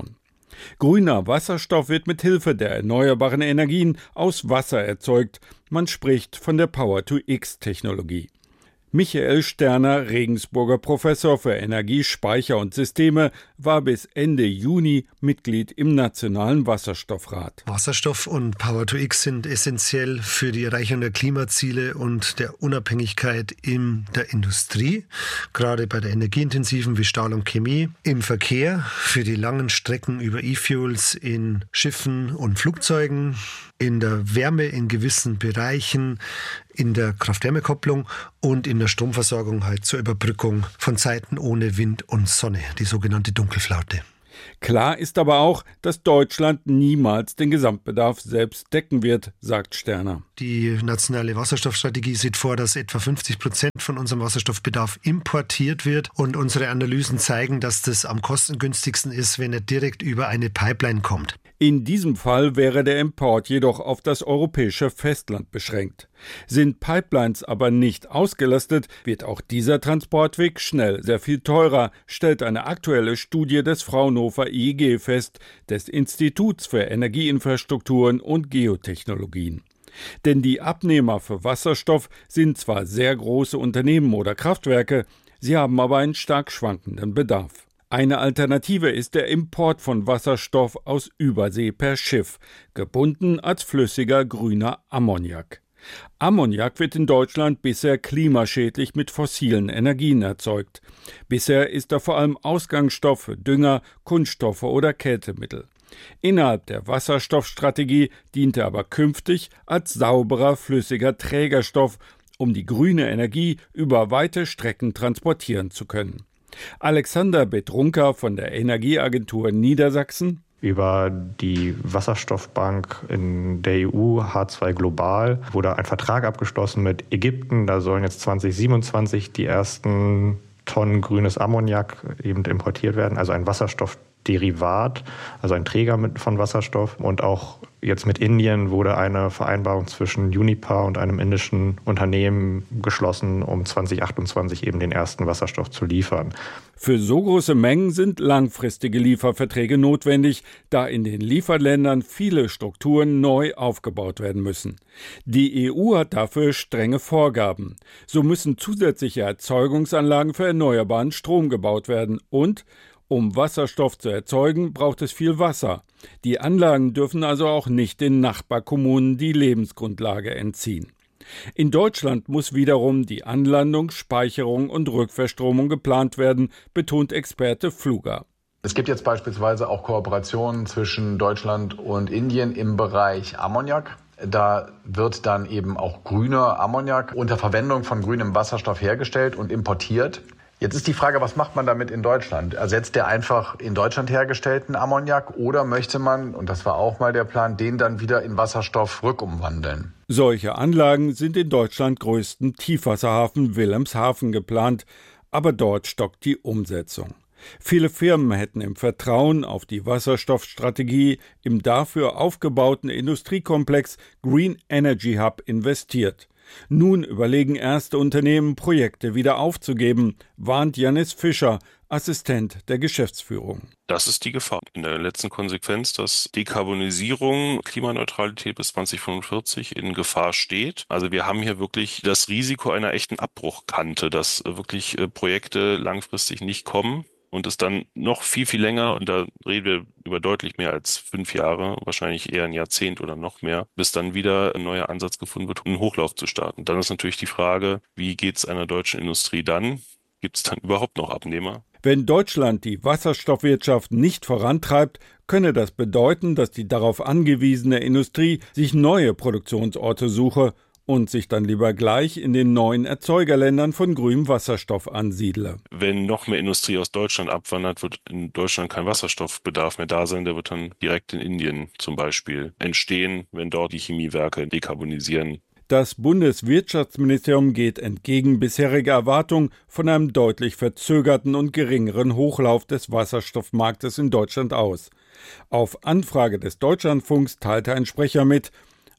S21: Grüner Wasserstoff wird mit Hilfe der erneuerbaren Energien aus Wasser erzeugt. Man spricht von der Power-to-X-Technologie. Michael Sterner, Regensburger Professor für Energie, Speicher und Systeme, war bis Ende Juni Mitglied im Nationalen Wasserstoffrat.
S1: Wasserstoff und Power-to-X sind essentiell für die Erreichung der Klimaziele und der Unabhängigkeit in der Industrie, gerade bei der energieintensiven wie Stahl und Chemie, im Verkehr, für die langen Strecken über E-Fuels in Schiffen und Flugzeugen, in der Wärme in gewissen Bereichen, in der Kraft-Wärme-Kopplung und in der Stromversorgung halt zur Überbrückung von Zeiten ohne Wind und Sonne, die sogenannte Dunkelflaute.
S21: Klar ist aber auch, dass Deutschland niemals den Gesamtbedarf selbst decken wird, sagt Sterner.
S1: Die nationale Wasserstoffstrategie sieht vor, dass etwa fünfzig Prozent von unserem Wasserstoffbedarf importiert wird. Und unsere Analysen zeigen, dass das am kostengünstigsten ist, wenn er direkt über eine Pipeline kommt.
S21: In diesem Fall wäre der Import jedoch auf das europäische Festland beschränkt. Sind Pipelines aber nicht ausgelastet, wird auch dieser Transportweg schnell sehr viel teurer, stellt eine aktuelle Studie des Fraunhofer I E G fest, des Instituts für Energieinfrastrukturen und Geotechnologien. Denn die Abnehmer für Wasserstoff sind zwar sehr große Unternehmen oder Kraftwerke, sie haben aber einen stark schwankenden Bedarf. Eine Alternative ist der Import von Wasserstoff aus Übersee per Schiff, gebunden als flüssiger grüner Ammoniak. Ammoniak wird in Deutschland bisher klimaschädlich mit fossilen Energien erzeugt. Bisher ist er vor allem Ausgangsstoff für Dünger, Kunststoffe oder Kältemittel. Innerhalb der Wasserstoffstrategie dient er aber künftig als sauberer, flüssiger Trägerstoff, um die grüne Energie über weite Strecken transportieren zu können. Alexander Bedrunka von der Energieagentur Niedersachsen.
S22: Über die Wasserstoffbank in der E U, H zwei Global, wurde ein Vertrag abgeschlossen mit Ägypten. Da sollen jetzt zwanzig siebenundzwanzig die ersten Tonnen grünes Ammoniak eben importiert werden, also ein Wasserstoffderivat, also ein Träger mit, von Wasserstoff. Und auch jetzt mit Indien wurde eine Vereinbarung zwischen Uniper und einem indischen Unternehmen geschlossen, um zwanzig achtundzwanzig eben den ersten Wasserstoff zu liefern.
S21: Für so große Mengen sind langfristige Lieferverträge notwendig, da in den Lieferländern viele Strukturen neu aufgebaut werden müssen. Die E U hat dafür strenge Vorgaben. So müssen zusätzliche Erzeugungsanlagen für erneuerbaren Strom gebaut werden und um Wasserstoff zu erzeugen, braucht es viel Wasser. Die Anlagen dürfen also auch nicht den Nachbarkommunen die Lebensgrundlage entziehen. In Deutschland muss wiederum die Anlandung, Speicherung und Rückverstromung geplant werden, betont Experte Pfluger.
S20: Es gibt jetzt beispielsweise auch Kooperationen zwischen Deutschland und Indien im Bereich Ammoniak. Da wird dann eben auch grüner Ammoniak unter Verwendung von grünem Wasserstoff hergestellt und importiert. Jetzt ist die Frage, was macht man damit in Deutschland? Ersetzt der einfach in Deutschland hergestellten Ammoniak oder möchte man, und das war auch mal der Plan, den dann wieder in Wasserstoff rückumwandeln?
S21: Solche Anlagen sind in Deutschland größten Tiefwasserhafen Wilhelmshaven geplant, aber dort stockt die Umsetzung. Viele Firmen hätten im Vertrauen auf die Wasserstoffstrategie im dafür aufgebauten Industriekomplex Green Energy Hub investiert. Nun überlegen erste Unternehmen, Projekte wieder aufzugeben, warnt Janis Fischer, Assistent der Geschäftsführung.
S23: Das ist die Gefahr. In der letzten Konsequenz, dass Dekarbonisierung, Klimaneutralität bis zwanzig fünfundvierzig in Gefahr steht. Also wir haben hier wirklich das Risiko einer echten Abbruchkante, dass wirklich Projekte langfristig nicht kommen. Und es dann noch viel, viel länger, und da reden wir über deutlich mehr als fünf Jahre, wahrscheinlich eher ein Jahrzehnt oder noch mehr, bis dann wieder ein neuer Ansatz gefunden wird, um einen Hochlauf zu starten. Dann ist natürlich die Frage, wie geht es einer deutschen Industrie dann? Gibt es dann überhaupt noch Abnehmer?
S21: Wenn Deutschland die Wasserstoffwirtschaft nicht vorantreibt, könne das bedeuten, dass die darauf angewiesene Industrie sich neue Produktionsorte suche und sich dann lieber gleich in den neuen Erzeugerländern von grünem Wasserstoff ansiedle.
S23: Wenn noch mehr Industrie aus Deutschland abwandert, wird in Deutschland kein Wasserstoffbedarf mehr da sein. Der wird dann direkt in Indien zum Beispiel entstehen, wenn dort die Chemiewerke dekarbonisieren.
S21: Das Bundeswirtschaftsministerium geht entgegen bisheriger Erwartungen von einem deutlich verzögerten und geringeren Hochlauf des Wasserstoffmarktes in Deutschland aus. Auf Anfrage des Deutschlandfunks teilte ein Sprecher mit,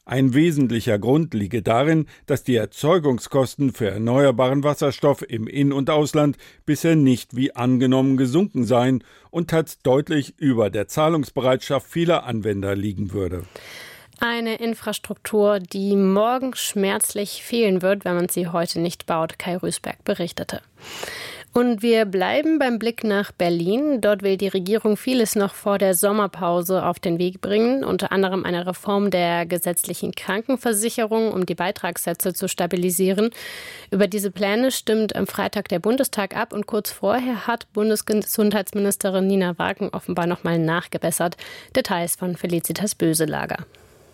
S21: Ein wesentlicher Grund liege darin, dass die Erzeugungskosten für erneuerbaren Wasserstoff im In- und Ausland bisher nicht wie angenommen gesunken seien und teils deutlich über der Zahlungsbereitschaft vieler Anwender liegen würde.
S14: Eine Infrastruktur, die morgen schmerzlich fehlen wird, wenn man sie heute nicht baut, Kai Rüßberg berichtete. Und wir bleiben beim Blick nach Berlin. Dort will die Regierung vieles noch vor der Sommerpause auf den Weg bringen, unter anderem eine Reform der gesetzlichen Krankenversicherung, um die Beitragssätze zu stabilisieren. Über diese Pläne stimmt am Freitag der Bundestag ab und kurz vorher hat Bundesgesundheitsministerin Nina Wagen offenbar nochmal nachgebessert. Details von Felicitas Böselager.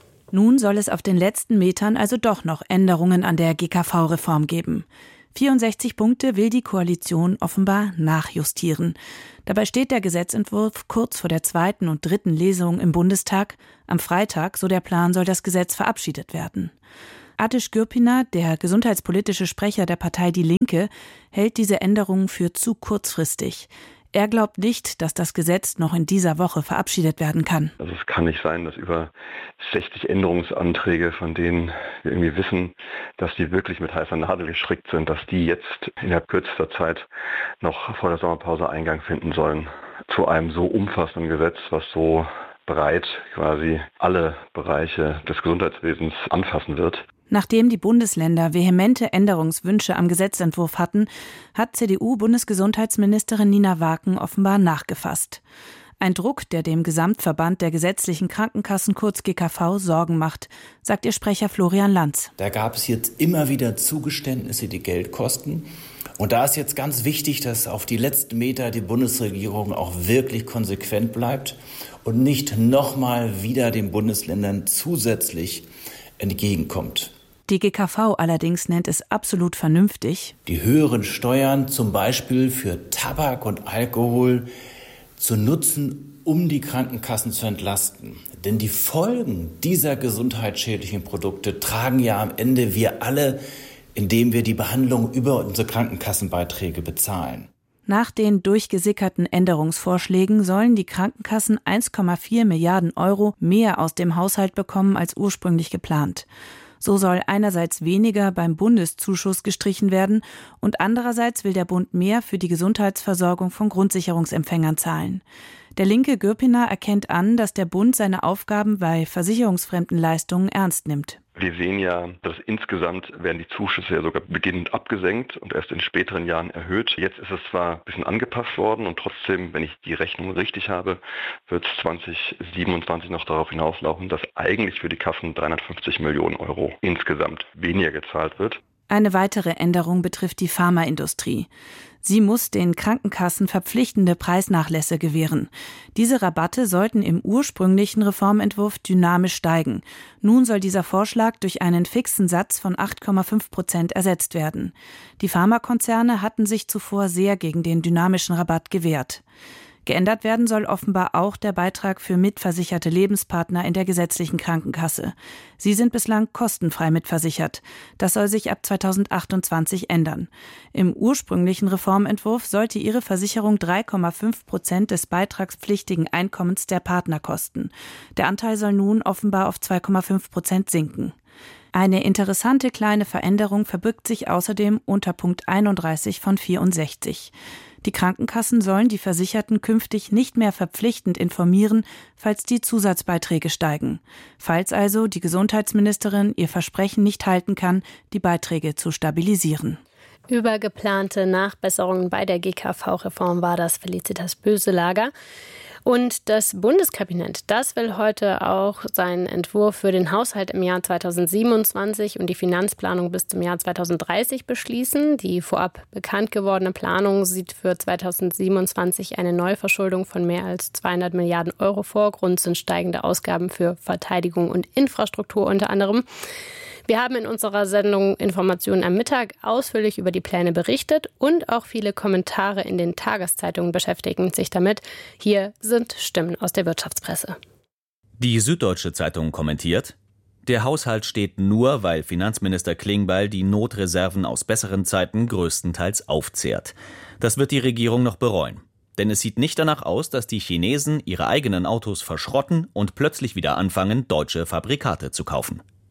S15: Nun soll es auf den letzten Metern also doch noch Änderungen an der G K V-Reform geben. vierundsechzig Punkte will die Koalition offenbar nachjustieren. Dabei steht der Gesetzentwurf kurz vor der zweiten und dritten Lesung im Bundestag. Am Freitag, so der Plan, soll das Gesetz verabschiedet werden. Ateş Gürpınar, der gesundheitspolitische Sprecher der Partei Die Linke, hält diese Änderungen für zu kurzfristig. Er glaubt nicht, dass das Gesetz noch in dieser Woche verabschiedet werden kann.
S2: Also es kann nicht sein, dass über sechzig Änderungsanträge, von denen wir irgendwie wissen, dass die wirklich mit heißer Nadel gestrickt sind, dass die jetzt innerhalb kürzester Zeit noch vor der Sommerpause Eingang finden sollen zu einem so umfassenden Gesetz, was so breit quasi alle Bereiche des Gesundheitswesens anfassen wird.
S15: Nachdem die Bundesländer vehemente Änderungswünsche am Gesetzentwurf hatten, hat C D U-Bundesgesundheitsministerin Nina Wagen offenbar nachgefasst. Ein Druck, der dem Gesamtverband der gesetzlichen Krankenkassen, kurz G K V, Sorgen macht, sagt ihr Sprecher Florian Lanz.
S6: Da gab es jetzt immer wieder Zugeständnisse, die Geld kosten. Und da ist jetzt ganz wichtig, dass auf die letzten Meter die Bundesregierung auch wirklich konsequent bleibt und nicht nochmal wieder den Bundesländern zusätzlich entgegenkommt.
S15: Die G K V allerdings nennt es absolut vernünftig,
S6: die höheren Steuern zum Beispiel für Tabak und Alkohol zu nutzen, um die Krankenkassen zu entlasten. Denn die Folgen dieser gesundheitsschädlichen Produkte tragen ja am Ende wir alle, indem wir die Behandlung über unsere Krankenkassenbeiträge bezahlen.
S15: Nach den durchgesickerten Änderungsvorschlägen sollen die Krankenkassen eins Komma vier Milliarden Euro mehr aus dem Haushalt bekommen als ursprünglich geplant. So soll einerseits weniger beim Bundeszuschuss gestrichen werden und andererseits will der Bund mehr für die Gesundheitsversorgung von Grundsicherungsempfängern zahlen. Der linke Gürpınar erkennt an, dass der Bund seine Aufgaben bei versicherungsfremden Leistungen ernst nimmt.
S2: Wir sehen ja, dass insgesamt werden die Zuschüsse ja sogar beginnend abgesenkt und erst in späteren Jahren erhöht. Jetzt ist es zwar ein bisschen angepasst worden und trotzdem, wenn ich die Rechnung richtig habe, wird es zwanzig siebenundzwanzig noch darauf hinauslaufen, dass eigentlich für die Kassen dreihundertfünfzig Millionen Euro insgesamt weniger gezahlt wird.
S15: Eine weitere Änderung betrifft die Pharmaindustrie. Sie muss den Krankenkassen verpflichtende Preisnachlässe gewähren. Diese Rabatte sollten im ursprünglichen Reformentwurf dynamisch steigen. Nun soll dieser Vorschlag durch einen fixen Satz von acht Komma fünf Prozent ersetzt werden. Die Pharmakonzerne hatten sich zuvor sehr gegen den dynamischen Rabatt gewehrt. Geändert werden soll offenbar auch der Beitrag für mitversicherte Lebenspartner in der gesetzlichen Krankenkasse. Sie sind bislang kostenfrei mitversichert. Das soll sich ab zweitausendachtundzwanzig ändern. Im ursprünglichen Reformentwurf sollte ihre Versicherung drei Komma fünf Prozent des beitragspflichtigen Einkommens der Partner kosten. Der Anteil soll nun offenbar auf zwei Komma fünf Prozent sinken. Eine interessante kleine Veränderung verbirgt sich außerdem unter Punkt einunddreißig von vierundsechzig. Die Krankenkassen sollen die Versicherten künftig nicht mehr verpflichtend informieren, falls die Zusatzbeiträge steigen. Falls also die Gesundheitsministerin ihr Versprechen nicht halten kann, die Beiträge zu stabilisieren.
S14: Über geplante Nachbesserungen bei der G K V-Reform war das Felicitas Böselager. Und das Bundeskabinett, das will heute auch seinen Entwurf für den Haushalt im Jahr zweitausendsiebenundzwanzig und die Finanzplanung bis zum Jahr zweitausenddreißig beschließen. Die vorab bekannt gewordene Planung sieht für zweitausendsiebenundzwanzig eine Neuverschuldung von mehr als zweihundert Milliarden Euro vor. Grund sind steigende Ausgaben für Verteidigung und Infrastruktur unter anderem. Wir haben in unserer Sendung Informationen am Mittag ausführlich über die Pläne berichtet und auch viele Kommentare in den Tageszeitungen beschäftigen sich damit. Hier sind Stimmen aus der Wirtschaftspresse.
S7: Die Süddeutsche Zeitung kommentiert: Der Haushalt steht nur, weil Finanzminister Klingbeil die Notreserven aus besseren Zeiten größtenteils aufzehrt. Das wird die Regierung noch bereuen. Denn es sieht nicht danach aus, dass die Chinesen ihre eigenen Autos verschrotten und plötzlich wieder anfangen, deutsche Fabrikate zu kaufen.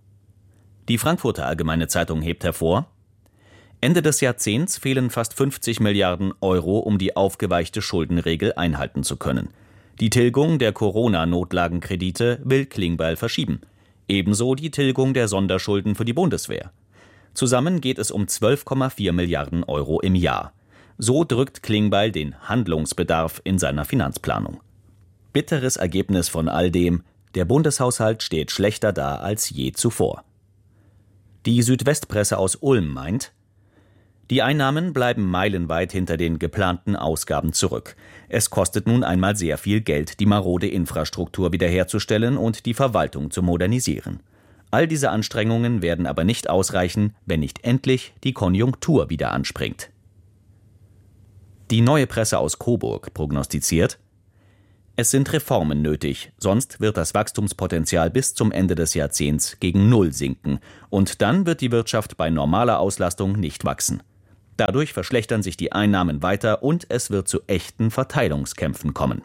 S7: Die Frankfurter Allgemeine Zeitung hebt hervor: Ende des Jahrzehnts fehlen fast fünfzig Milliarden Euro, um die aufgeweichte Schuldenregel einhalten zu können. Die Tilgung der Corona-Notlagenkredite will Klingbeil verschieben. Ebenso die Tilgung der Sonderschulden für die Bundeswehr. Zusammen geht es um zwölf Komma vier Milliarden Euro im Jahr. So drückt Klingbeil den Handlungsbedarf in seiner Finanzplanung. Bitteres Ergebnis von all dem: Der Bundeshaushalt steht schlechter da als je zuvor. Die Südwestpresse aus Ulm meint: Die Einnahmen bleiben meilenweit hinter den geplanten Ausgaben zurück. Es kostet nun einmal sehr viel Geld, die marode Infrastruktur wiederherzustellen und die Verwaltung zu modernisieren. All diese Anstrengungen werden aber nicht ausreichen, wenn nicht endlich die Konjunktur wieder anspringt. Die Neue Presse aus Coburg prognostiziert: Es sind Reformen nötig, sonst wird das Wachstumspotenzial bis zum Ende des Jahrzehnts gegen Null sinken. Und dann wird die Wirtschaft bei normaler Auslastung nicht wachsen. Dadurch verschlechtern sich die Einnahmen weiter und es wird zu echten Verteilungskämpfen kommen.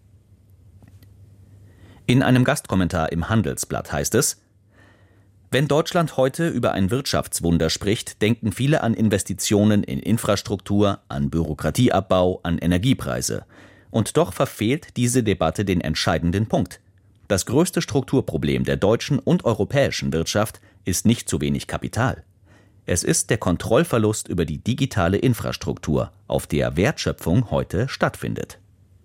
S7: In einem Gastkommentar im Handelsblatt heißt es: Wenn Deutschland heute über ein Wirtschaftswunder spricht, denken viele an Investitionen in Infrastruktur, an Bürokratieabbau, an Energiepreise. Und doch verfehlt diese Debatte den entscheidenden Punkt. Das größte Strukturproblem der deutschen und europäischen Wirtschaft ist nicht zu wenig Kapital. Es ist der Kontrollverlust über die digitale Infrastruktur, auf der Wertschöpfung heute stattfindet.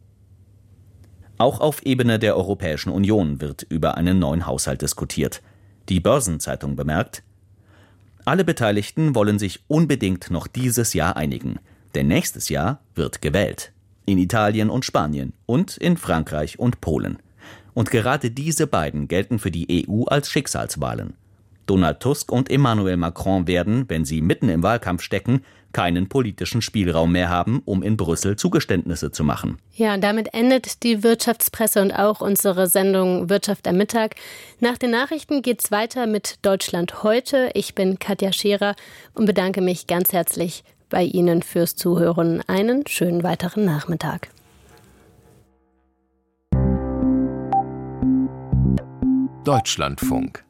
S7: Auch auf Ebene der Europäischen Union wird über einen neuen Haushalt diskutiert. Die Börsenzeitung bemerkt: Alle Beteiligten wollen sich unbedingt noch dieses Jahr einigen, denn nächstes Jahr wird gewählt. In Italien und Spanien und in Frankreich und Polen. Und gerade diese beiden gelten für die E U als Schicksalswahlen. Donald Tusk und Emmanuel Macron werden, wenn sie mitten im Wahlkampf stecken, keinen politischen Spielraum mehr haben, um in Brüssel Zugeständnisse zu machen.
S14: Ja, und damit endet die Wirtschaftspresse und auch unsere Sendung Wirtschaft am Mittag. Nach den Nachrichten geht's weiter mit Deutschland heute. Ich bin Katja Scherer und bedanke mich ganz herzlich bei Ihnen fürs Zuhören. Einen schönen weiteren Nachmittag.
S12: Deutschlandfunk.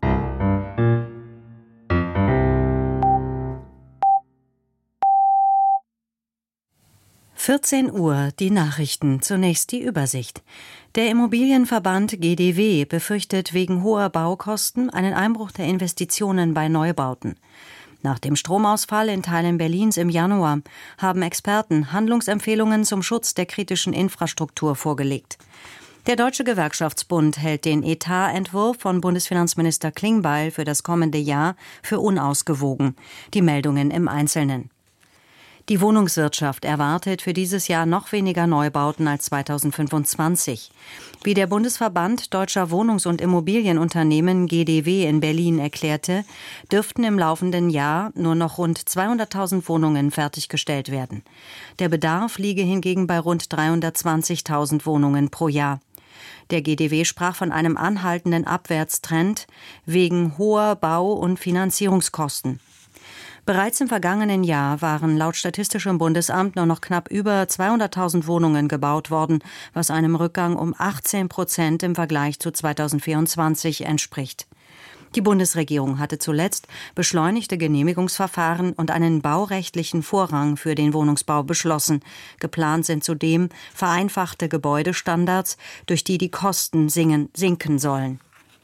S13: vierzehn Uhr, die Nachrichten. Zunächst die Übersicht. Der Immobilienverband G D W befürchtet wegen hoher Baukosten einen Einbruch der Investitionen bei Neubauten. Nach dem Stromausfall in Teilen Berlins im Januar haben Experten Handlungsempfehlungen zum Schutz der kritischen Infrastruktur vorgelegt. Der Deutsche Gewerkschaftsbund hält den Etatentwurf von Bundesfinanzminister Klingbeil für das kommende Jahr für unausgewogen. Die Meldungen im Einzelnen. Die Wohnungswirtschaft erwartet für dieses Jahr noch weniger Neubauten als zweitausendfünfundzwanzig. Wie der Bundesverband Deutscher Wohnungs- und Immobilienunternehmen G D W in Berlin erklärte, dürften im laufenden Jahr nur noch rund zweihunderttausend Wohnungen fertiggestellt werden. Der Bedarf liege hingegen bei rund dreihundertzwanzigtausend Wohnungen pro Jahr. Der G D W sprach von einem anhaltenden Abwärtstrend wegen hoher Bau- und Finanzierungskosten. Bereits im vergangenen Jahr waren laut Statistischem Bundesamt nur noch knapp über zweihunderttausend Wohnungen gebaut worden, was einem Rückgang um achtzehn Prozent im Vergleich zu zweitausendvierundzwanzig entspricht. Die Bundesregierung hatte zuletzt beschleunigte Genehmigungsverfahren und einen baurechtlichen Vorrang für den Wohnungsbau beschlossen. Geplant sind zudem vereinfachte Gebäudestandards, durch die die Kosten sinken sollen.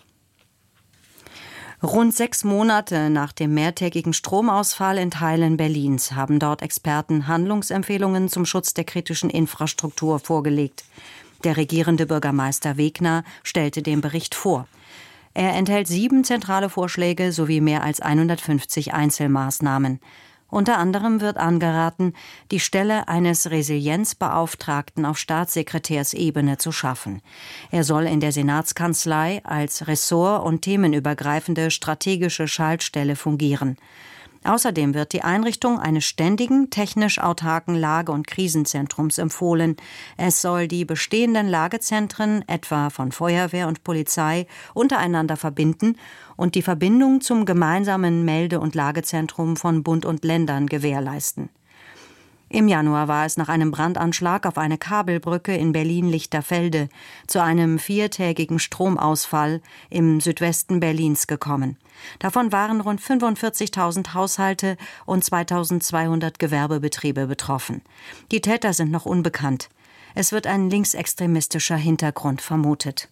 S13: Rund sechs Monate nach dem mehrtägigen Stromausfall in Teilen Berlins haben dort Experten Handlungsempfehlungen zum Schutz der kritischen Infrastruktur vorgelegt. Der regierende Bürgermeister Wegner stellte den Bericht vor. Er enthält sieben zentrale Vorschläge sowie mehr als hundertfünfzig Einzelmaßnahmen. Unter anderem wird angeraten, die Stelle eines Resilienzbeauftragten auf Staatssekretärsebene zu schaffen. Er soll in der Senatskanzlei als ressort- und themenübergreifende strategische Schaltstelle fungieren. Außerdem wird die Einrichtung eines ständigen, technisch autarken Lage- und Krisenzentrums empfohlen. Es soll die bestehenden Lagezentren, etwa von Feuerwehr und Polizei, untereinander verbinden und die Verbindung zum gemeinsamen Melde- und Lagezentrum von Bund und Ländern gewährleisten. Im Januar war es nach einem Brandanschlag auf eine Kabelbrücke in Berlin-Lichterfelde zu einem viertägigen Stromausfall im Südwesten Berlins gekommen. Davon waren rund fünfundvierzigtausend Haushalte und zweitausendzweihundert Gewerbebetriebe betroffen. Die Täter sind noch unbekannt. Es wird ein linksextremistischer Hintergrund vermutet.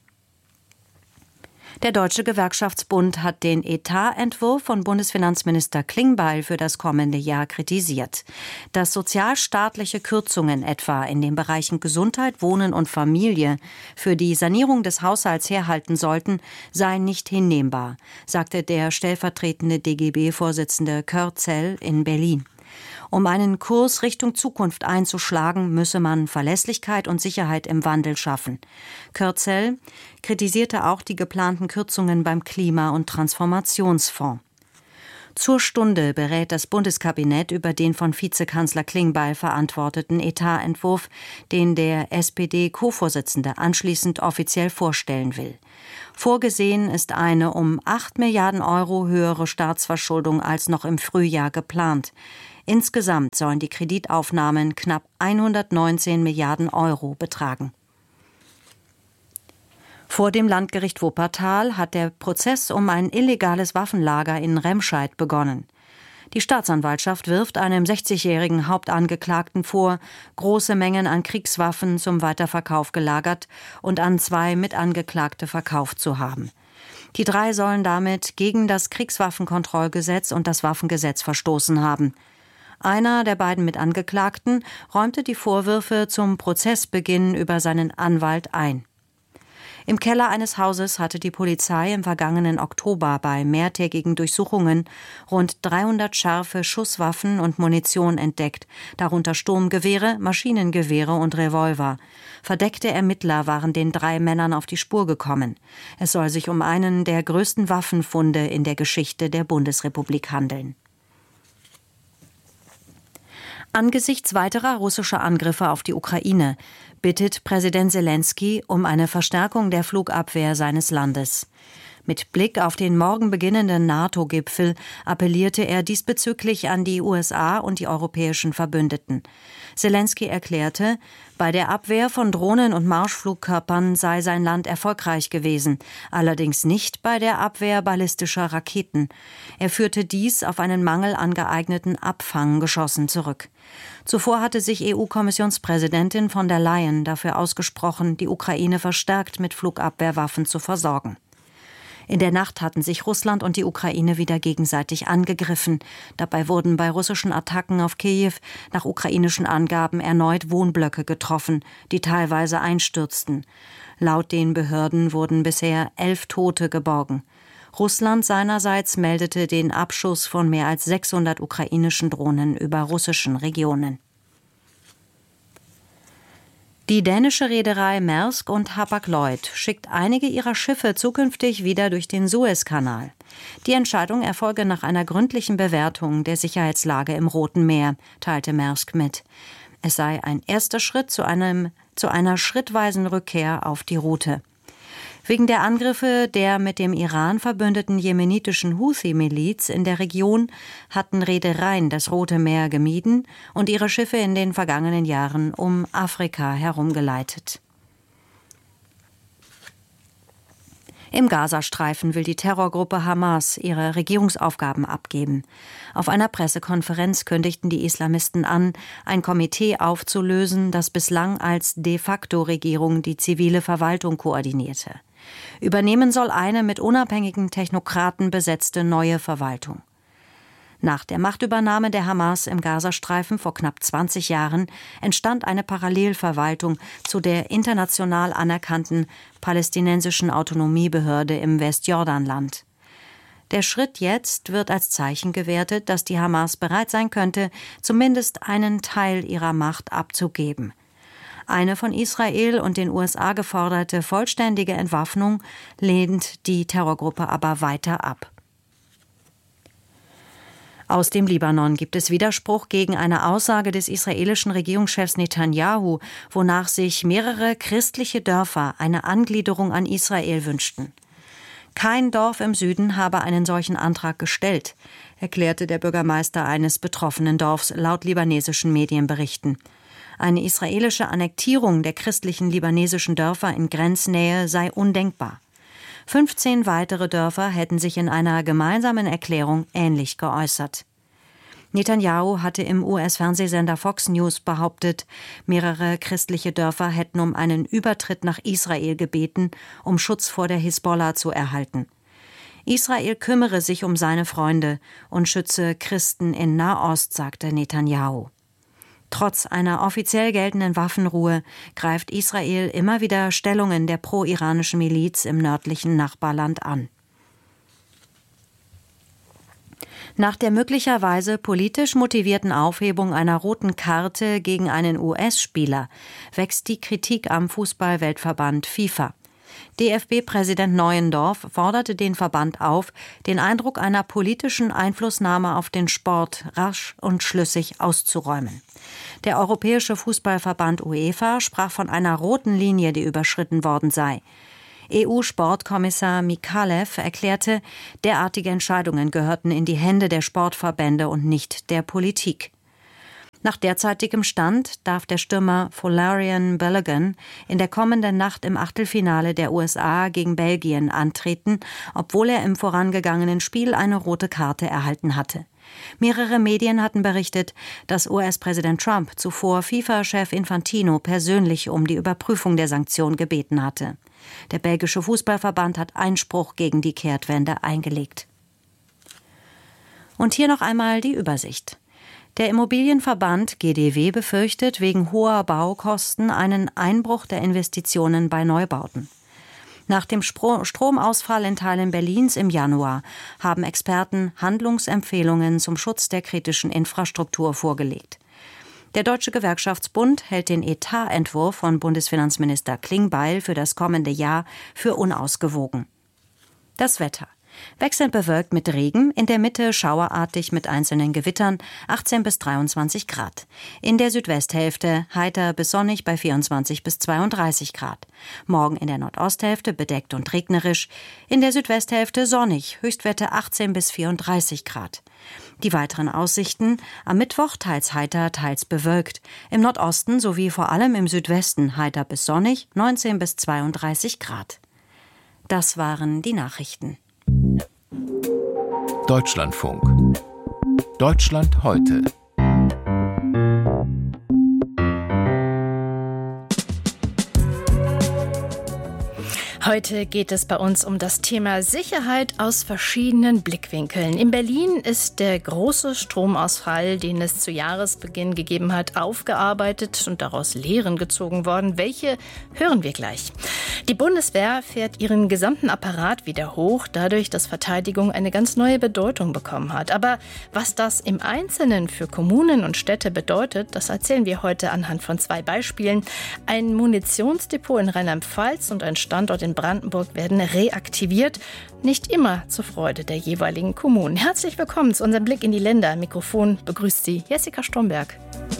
S13: Der Deutsche Gewerkschaftsbund hat den Etatentwurf von Bundesfinanzminister Klingbeil für das kommende Jahr kritisiert. Dass sozialstaatliche Kürzungen etwa in den Bereichen Gesundheit, Wohnen und Familie für die Sanierung des Haushalts herhalten sollten, sei nicht hinnehmbar, sagte der stellvertretende D G B-Vorsitzende Körzel in Berlin. Um einen Kurs Richtung Zukunft einzuschlagen, müsse man Verlässlichkeit und Sicherheit im Wandel schaffen. Körzel kritisierte auch die geplanten Kürzungen beim Klima- und Transformationsfonds. Zur Stunde berät das Bundeskabinett über den von Vizekanzler Klingbeil verantworteten Etatentwurf, den der S P D-Co-Vorsitzende anschließend offiziell vorstellen will. Vorgesehen ist eine um acht Milliarden Euro höhere Staatsverschuldung als noch im Frühjahr geplant. Insgesamt sollen die Kreditaufnahmen knapp hundertneunzehn Milliarden Euro betragen. Vor dem Landgericht Wuppertal hat der Prozess um ein illegales Waffenlager in Remscheid begonnen. Die Staatsanwaltschaft wirft einem sechzigjährigen Hauptangeklagten vor, große Mengen an Kriegswaffen zum Weiterverkauf gelagert und an zwei Mitangeklagte verkauft zu haben. Die drei sollen damit gegen das Kriegswaffenkontrollgesetz und das Waffengesetz verstoßen haben. Einer der beiden Mitangeklagten räumte die Vorwürfe zum Prozessbeginn über seinen Anwalt ein. Im Keller eines Hauses hatte die Polizei im vergangenen Oktober bei mehrtägigen Durchsuchungen rund dreihundert scharfe Schusswaffen und Munition entdeckt, darunter Sturmgewehre, Maschinengewehre und Revolver. Verdeckte Ermittler waren den drei Männern auf die Spur gekommen. Es soll sich um einen der größten Waffenfunde in der Geschichte der Bundesrepublik handeln. Angesichts weiterer russischer Angriffe auf die Ukraine bittet Präsident Selenskyj um eine Verstärkung der Flugabwehr seines Landes. Mit Blick auf den morgen beginnenden NATO-Gipfel appellierte er diesbezüglich an die U S A und die europäischen Verbündeten. Selenskyj erklärte, bei der Abwehr von Drohnen und Marschflugkörpern sei sein Land erfolgreich gewesen, allerdings nicht bei der Abwehr ballistischer Raketen. Er führte dies auf einen Mangel an geeigneten Abfanggeschossen zurück. Zuvor hatte sich E U-Kommissionspräsidentin von der Leyen dafür ausgesprochen, die Ukraine verstärkt mit Flugabwehrwaffen zu versorgen. In der Nacht hatten sich Russland und die Ukraine wieder gegenseitig angegriffen. Dabei wurden bei russischen Attacken auf Kiew nach ukrainischen Angaben erneut Wohnblöcke getroffen, die teilweise einstürzten. Laut den Behörden wurden bisher elf Tote geborgen. Russland seinerseits meldete den Abschuss von mehr als sechshundert ukrainischen Drohnen über russischen Regionen. Die dänische Reederei Maersk und Hapag-Lloyd schickt einige ihrer Schiffe zukünftig wieder durch den Suezkanal. Die Entscheidung erfolge nach einer gründlichen Bewertung der Sicherheitslage im Roten Meer, teilte Maersk mit. Es sei ein erster Schritt zu einem, zu einer schrittweisen Rückkehr auf die Route. Wegen der Angriffe der mit dem Iran verbündeten jemenitischen Houthi-Miliz in der Region hatten Reedereien das Rote Meer gemieden und ihre Schiffe in den vergangenen Jahren um Afrika herumgeleitet. Im Gazastreifen will die Terrorgruppe Hamas ihre Regierungsaufgaben abgeben. Auf einer Pressekonferenz kündigten die Islamisten an, ein Komitee aufzulösen, das bislang als De-facto-Regierung die zivile Verwaltung koordinierte. Übernehmen soll eine mit unabhängigen Technokraten besetzte neue Verwaltung. Nach der Machtübernahme der Hamas im Gazastreifen vor knapp zwanzig Jahren entstand eine Parallelverwaltung zu der international anerkannten palästinensischen Autonomiebehörde im Westjordanland. Der Schritt jetzt wird als Zeichen gewertet, dass die Hamas bereit sein könnte, zumindest einen Teil ihrer Macht abzugeben. Eine von Israel und den U S A geforderte vollständige Entwaffnung lehnt die Terrorgruppe aber weiter ab. Aus dem Libanon gibt es Widerspruch gegen eine Aussage des israelischen Regierungschefs Netanyahu, wonach sich mehrere christliche Dörfer eine Angliederung an Israel wünschten. Kein Dorf im Süden habe einen solchen Antrag gestellt. erklärte der Bürgermeister eines betroffenen Dorfs laut libanesischen Medienberichten. Eine israelische Annektierung der christlichen libanesischen Dörfer in Grenznähe sei undenkbar. fünfzehn weitere Dörfer hätten sich in einer gemeinsamen Erklärung ähnlich geäußert. Netanyahu hatte im U S-Fernsehsender Fox News behauptet, mehrere christliche Dörfer hätten um einen Übertritt nach Israel gebeten, um Schutz vor der Hisbollah zu erhalten. Israel kümmere sich um seine Freunde und schütze Christen in Nahost, sagte Netanyahu. Trotz einer offiziell geltenden Waffenruhe greift Israel immer wieder Stellungen der pro-iranischen Miliz im nördlichen Nachbarland an. Nach der möglicherweise politisch motivierten Aufhebung einer roten Karte gegen einen U S-Spieler wächst die Kritik am Fußball-Weltverband FIFA. D F B-Präsident Neuendorf forderte den Verband auf, den Eindruck einer politischen Einflussnahme auf den Sport rasch und schlüssig auszuräumen. Der Europäische Fußballverband UEFA sprach von einer roten Linie, die überschritten worden sei. E U-Sportkommissar Mikalev erklärte, derartige Entscheidungen gehörten in die Hände der Sportverbände und nicht der Politik. Nach derzeitigem Stand darf der Stürmer Folarin Balogun in der kommenden Nacht im Achtelfinale der U S A gegen Belgien antreten, obwohl er im vorangegangenen Spiel eine rote Karte erhalten hatte. Mehrere Medien hatten berichtet, dass U S-Präsident Trump zuvor FIFA-Chef Infantino persönlich um die Überprüfung der Sanktion gebeten hatte. Der belgische Fußballverband hat Einspruch gegen die Kehrtwende eingelegt. Und hier noch einmal die Übersicht. Der Immobilienverband G D W befürchtet wegen hoher Baukosten einen Einbruch der Investitionen bei Neubauten. Nach dem Stromausfall in Teilen Berlins im Januar haben Experten Handlungsempfehlungen zum Schutz der kritischen Infrastruktur vorgelegt. Der Deutsche Gewerkschaftsbund hält den Etatentwurf von Bundesfinanzminister Klingbeil für das kommende Jahr für unausgewogen. Das Wetter. Wechselnd bewölkt mit Regen, in der Mitte schauerartig mit einzelnen Gewittern, achtzehn bis dreiundzwanzig Grad. In der Südwesthälfte heiter bis sonnig bei vierundzwanzig bis zweiunddreißig Grad. Morgen in der Nordosthälfte bedeckt und regnerisch, in der Südwesthälfte sonnig, Höchstwerte achtzehn bis vierunddreißig Grad. Die weiteren Aussichten: am Mittwoch teils heiter, teils bewölkt. Im Nordosten sowie vor allem im Südwesten heiter bis sonnig, neunzehn bis zweiunddreißig Grad. Das waren die Nachrichten.
S12: Deutschlandfunk. Deutschland heute.
S4: Heute geht es bei uns um das Thema Sicherheit aus verschiedenen Blickwinkeln. In Berlin ist der große Stromausfall, den es zu Jahresbeginn gegeben hat, aufgearbeitet und daraus Lehren gezogen worden. Welche hören wir gleich. Die Bundeswehr fährt ihren gesamten Apparat wieder hoch, dadurch, dass Verteidigung eine ganz neue Bedeutung bekommen hat. Aber was das im Einzelnen für Kommunen und Städte bedeutet, das erzählen wir heute anhand von zwei Beispielen. Ein Munitionsdepot in Rheinland-Pfalz und ein Standort in Brandenburg werden reaktiviert. Nicht immer zur Freude der jeweiligen Kommunen. Herzlich willkommen zu unserem Blick in die Länder. Am Mikrofon begrüßt Sie Jessica Stromberg.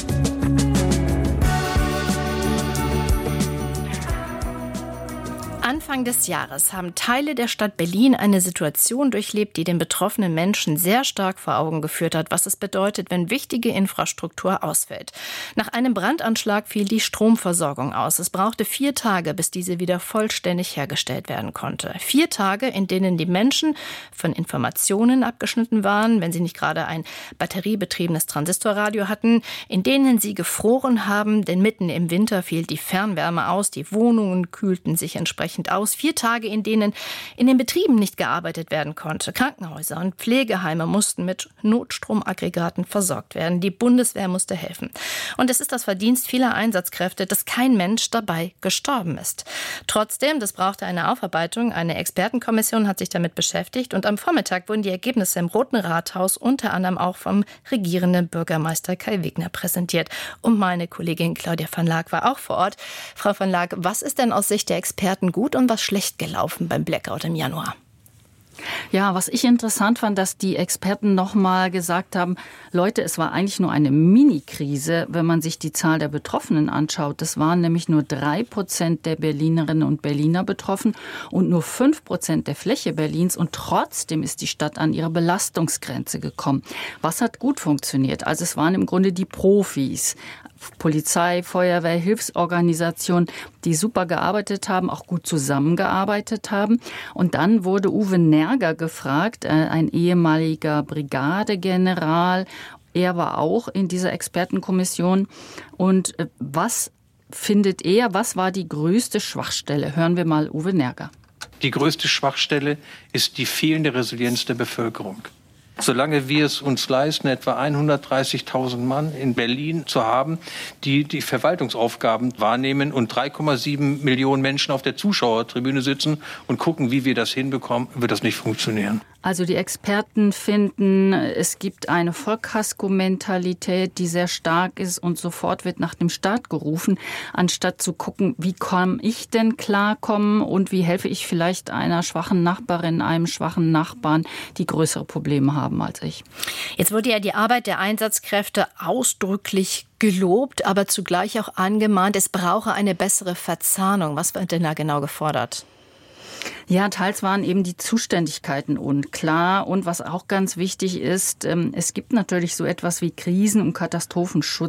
S4: Anfang des Jahres haben Teile der Stadt Berlin eine Situation durchlebt, die den betroffenen Menschen sehr stark vor Augen geführt hat, was es bedeutet, wenn wichtige Infrastruktur ausfällt. Nach einem Brandanschlag fiel die Stromversorgung aus. Es brauchte vier Tage, bis diese wieder vollständig hergestellt werden konnte. Vier Tage, in denen die Menschen von Informationen abgeschnitten waren, wenn sie nicht gerade ein batteriebetriebenes Transistorradio hatten, in denen sie gefroren haben, denn mitten im Winter fiel die Fernwärme aus, die Wohnungen kühlten sich entsprechend aus. Vier Tage, in denen in den Betrieben nicht gearbeitet werden konnte. Krankenhäuser und Pflegeheime mussten mit Notstromaggregaten versorgt werden. Die Bundeswehr musste helfen. Und es ist das Verdienst vieler Einsatzkräfte, dass kein Mensch dabei gestorben ist. Trotzdem, das brauchte eine Aufarbeitung. Eine Expertenkommission hat sich damit beschäftigt. Und am Vormittag wurden die Ergebnisse im Roten Rathaus unter anderem auch vom regierenden Bürgermeister Kai Wegner präsentiert. Und meine Kollegin Claudia van Laak war auch vor Ort. Frau van Laak, was ist denn aus Sicht der Experten gut und was schlecht gelaufen beim Blackout im Januar?
S5: Ja, was ich interessant fand, dass die Experten nochmal gesagt haben, Leute, es war eigentlich nur eine Mini-Krise, wenn man sich die Zahl der Betroffenen anschaut. Das waren nämlich nur drei Prozent der Berlinerinnen und Berliner betroffen und nur fünf Prozent der Fläche Berlins. Und trotzdem ist die Stadt an ihre Belastungsgrenze gekommen. Was hat gut funktioniert? Also es waren im Grunde die Profis. Polizei, Feuerwehr, Hilfsorganisationen, die super gearbeitet haben, auch gut zusammengearbeitet haben. Und dann wurde Uwe Nerger gefragt, ein ehemaliger Brigadegeneral. Er war auch in dieser Expertenkommission. Und was findet er, was war die größte Schwachstelle? Hören wir mal Uwe Nerger.
S8: Die größte Schwachstelle ist die fehlende Resilienz der Bevölkerung. Solange wir es uns leisten, etwa hundertdreißigtausend Mann in Berlin zu haben, die die Verwaltungsaufgaben wahrnehmen und drei Komma sieben Millionen Menschen auf der Zuschauertribüne sitzen und gucken, wie wir das hinbekommen, wird das nicht funktionieren.
S5: Also die Experten finden, es gibt eine Vollkasko-Mentalität, die sehr stark ist und sofort wird nach dem Staat gerufen, anstatt zu gucken, wie kann ich denn klarkommen und wie helfe ich vielleicht einer schwachen Nachbarin, einem schwachen Nachbarn, die größere Probleme haben als ich.
S4: Jetzt wurde ja die Arbeit der Einsatzkräfte ausdrücklich gelobt, aber zugleich auch angemahnt, es brauche eine bessere Verzahnung. Was wird denn da genau gefordert?
S5: Ja, teils waren eben die Zuständigkeiten unklar. Und was auch ganz wichtig ist, es gibt natürlich so etwas wie Krisen- und Katastrophenschutz.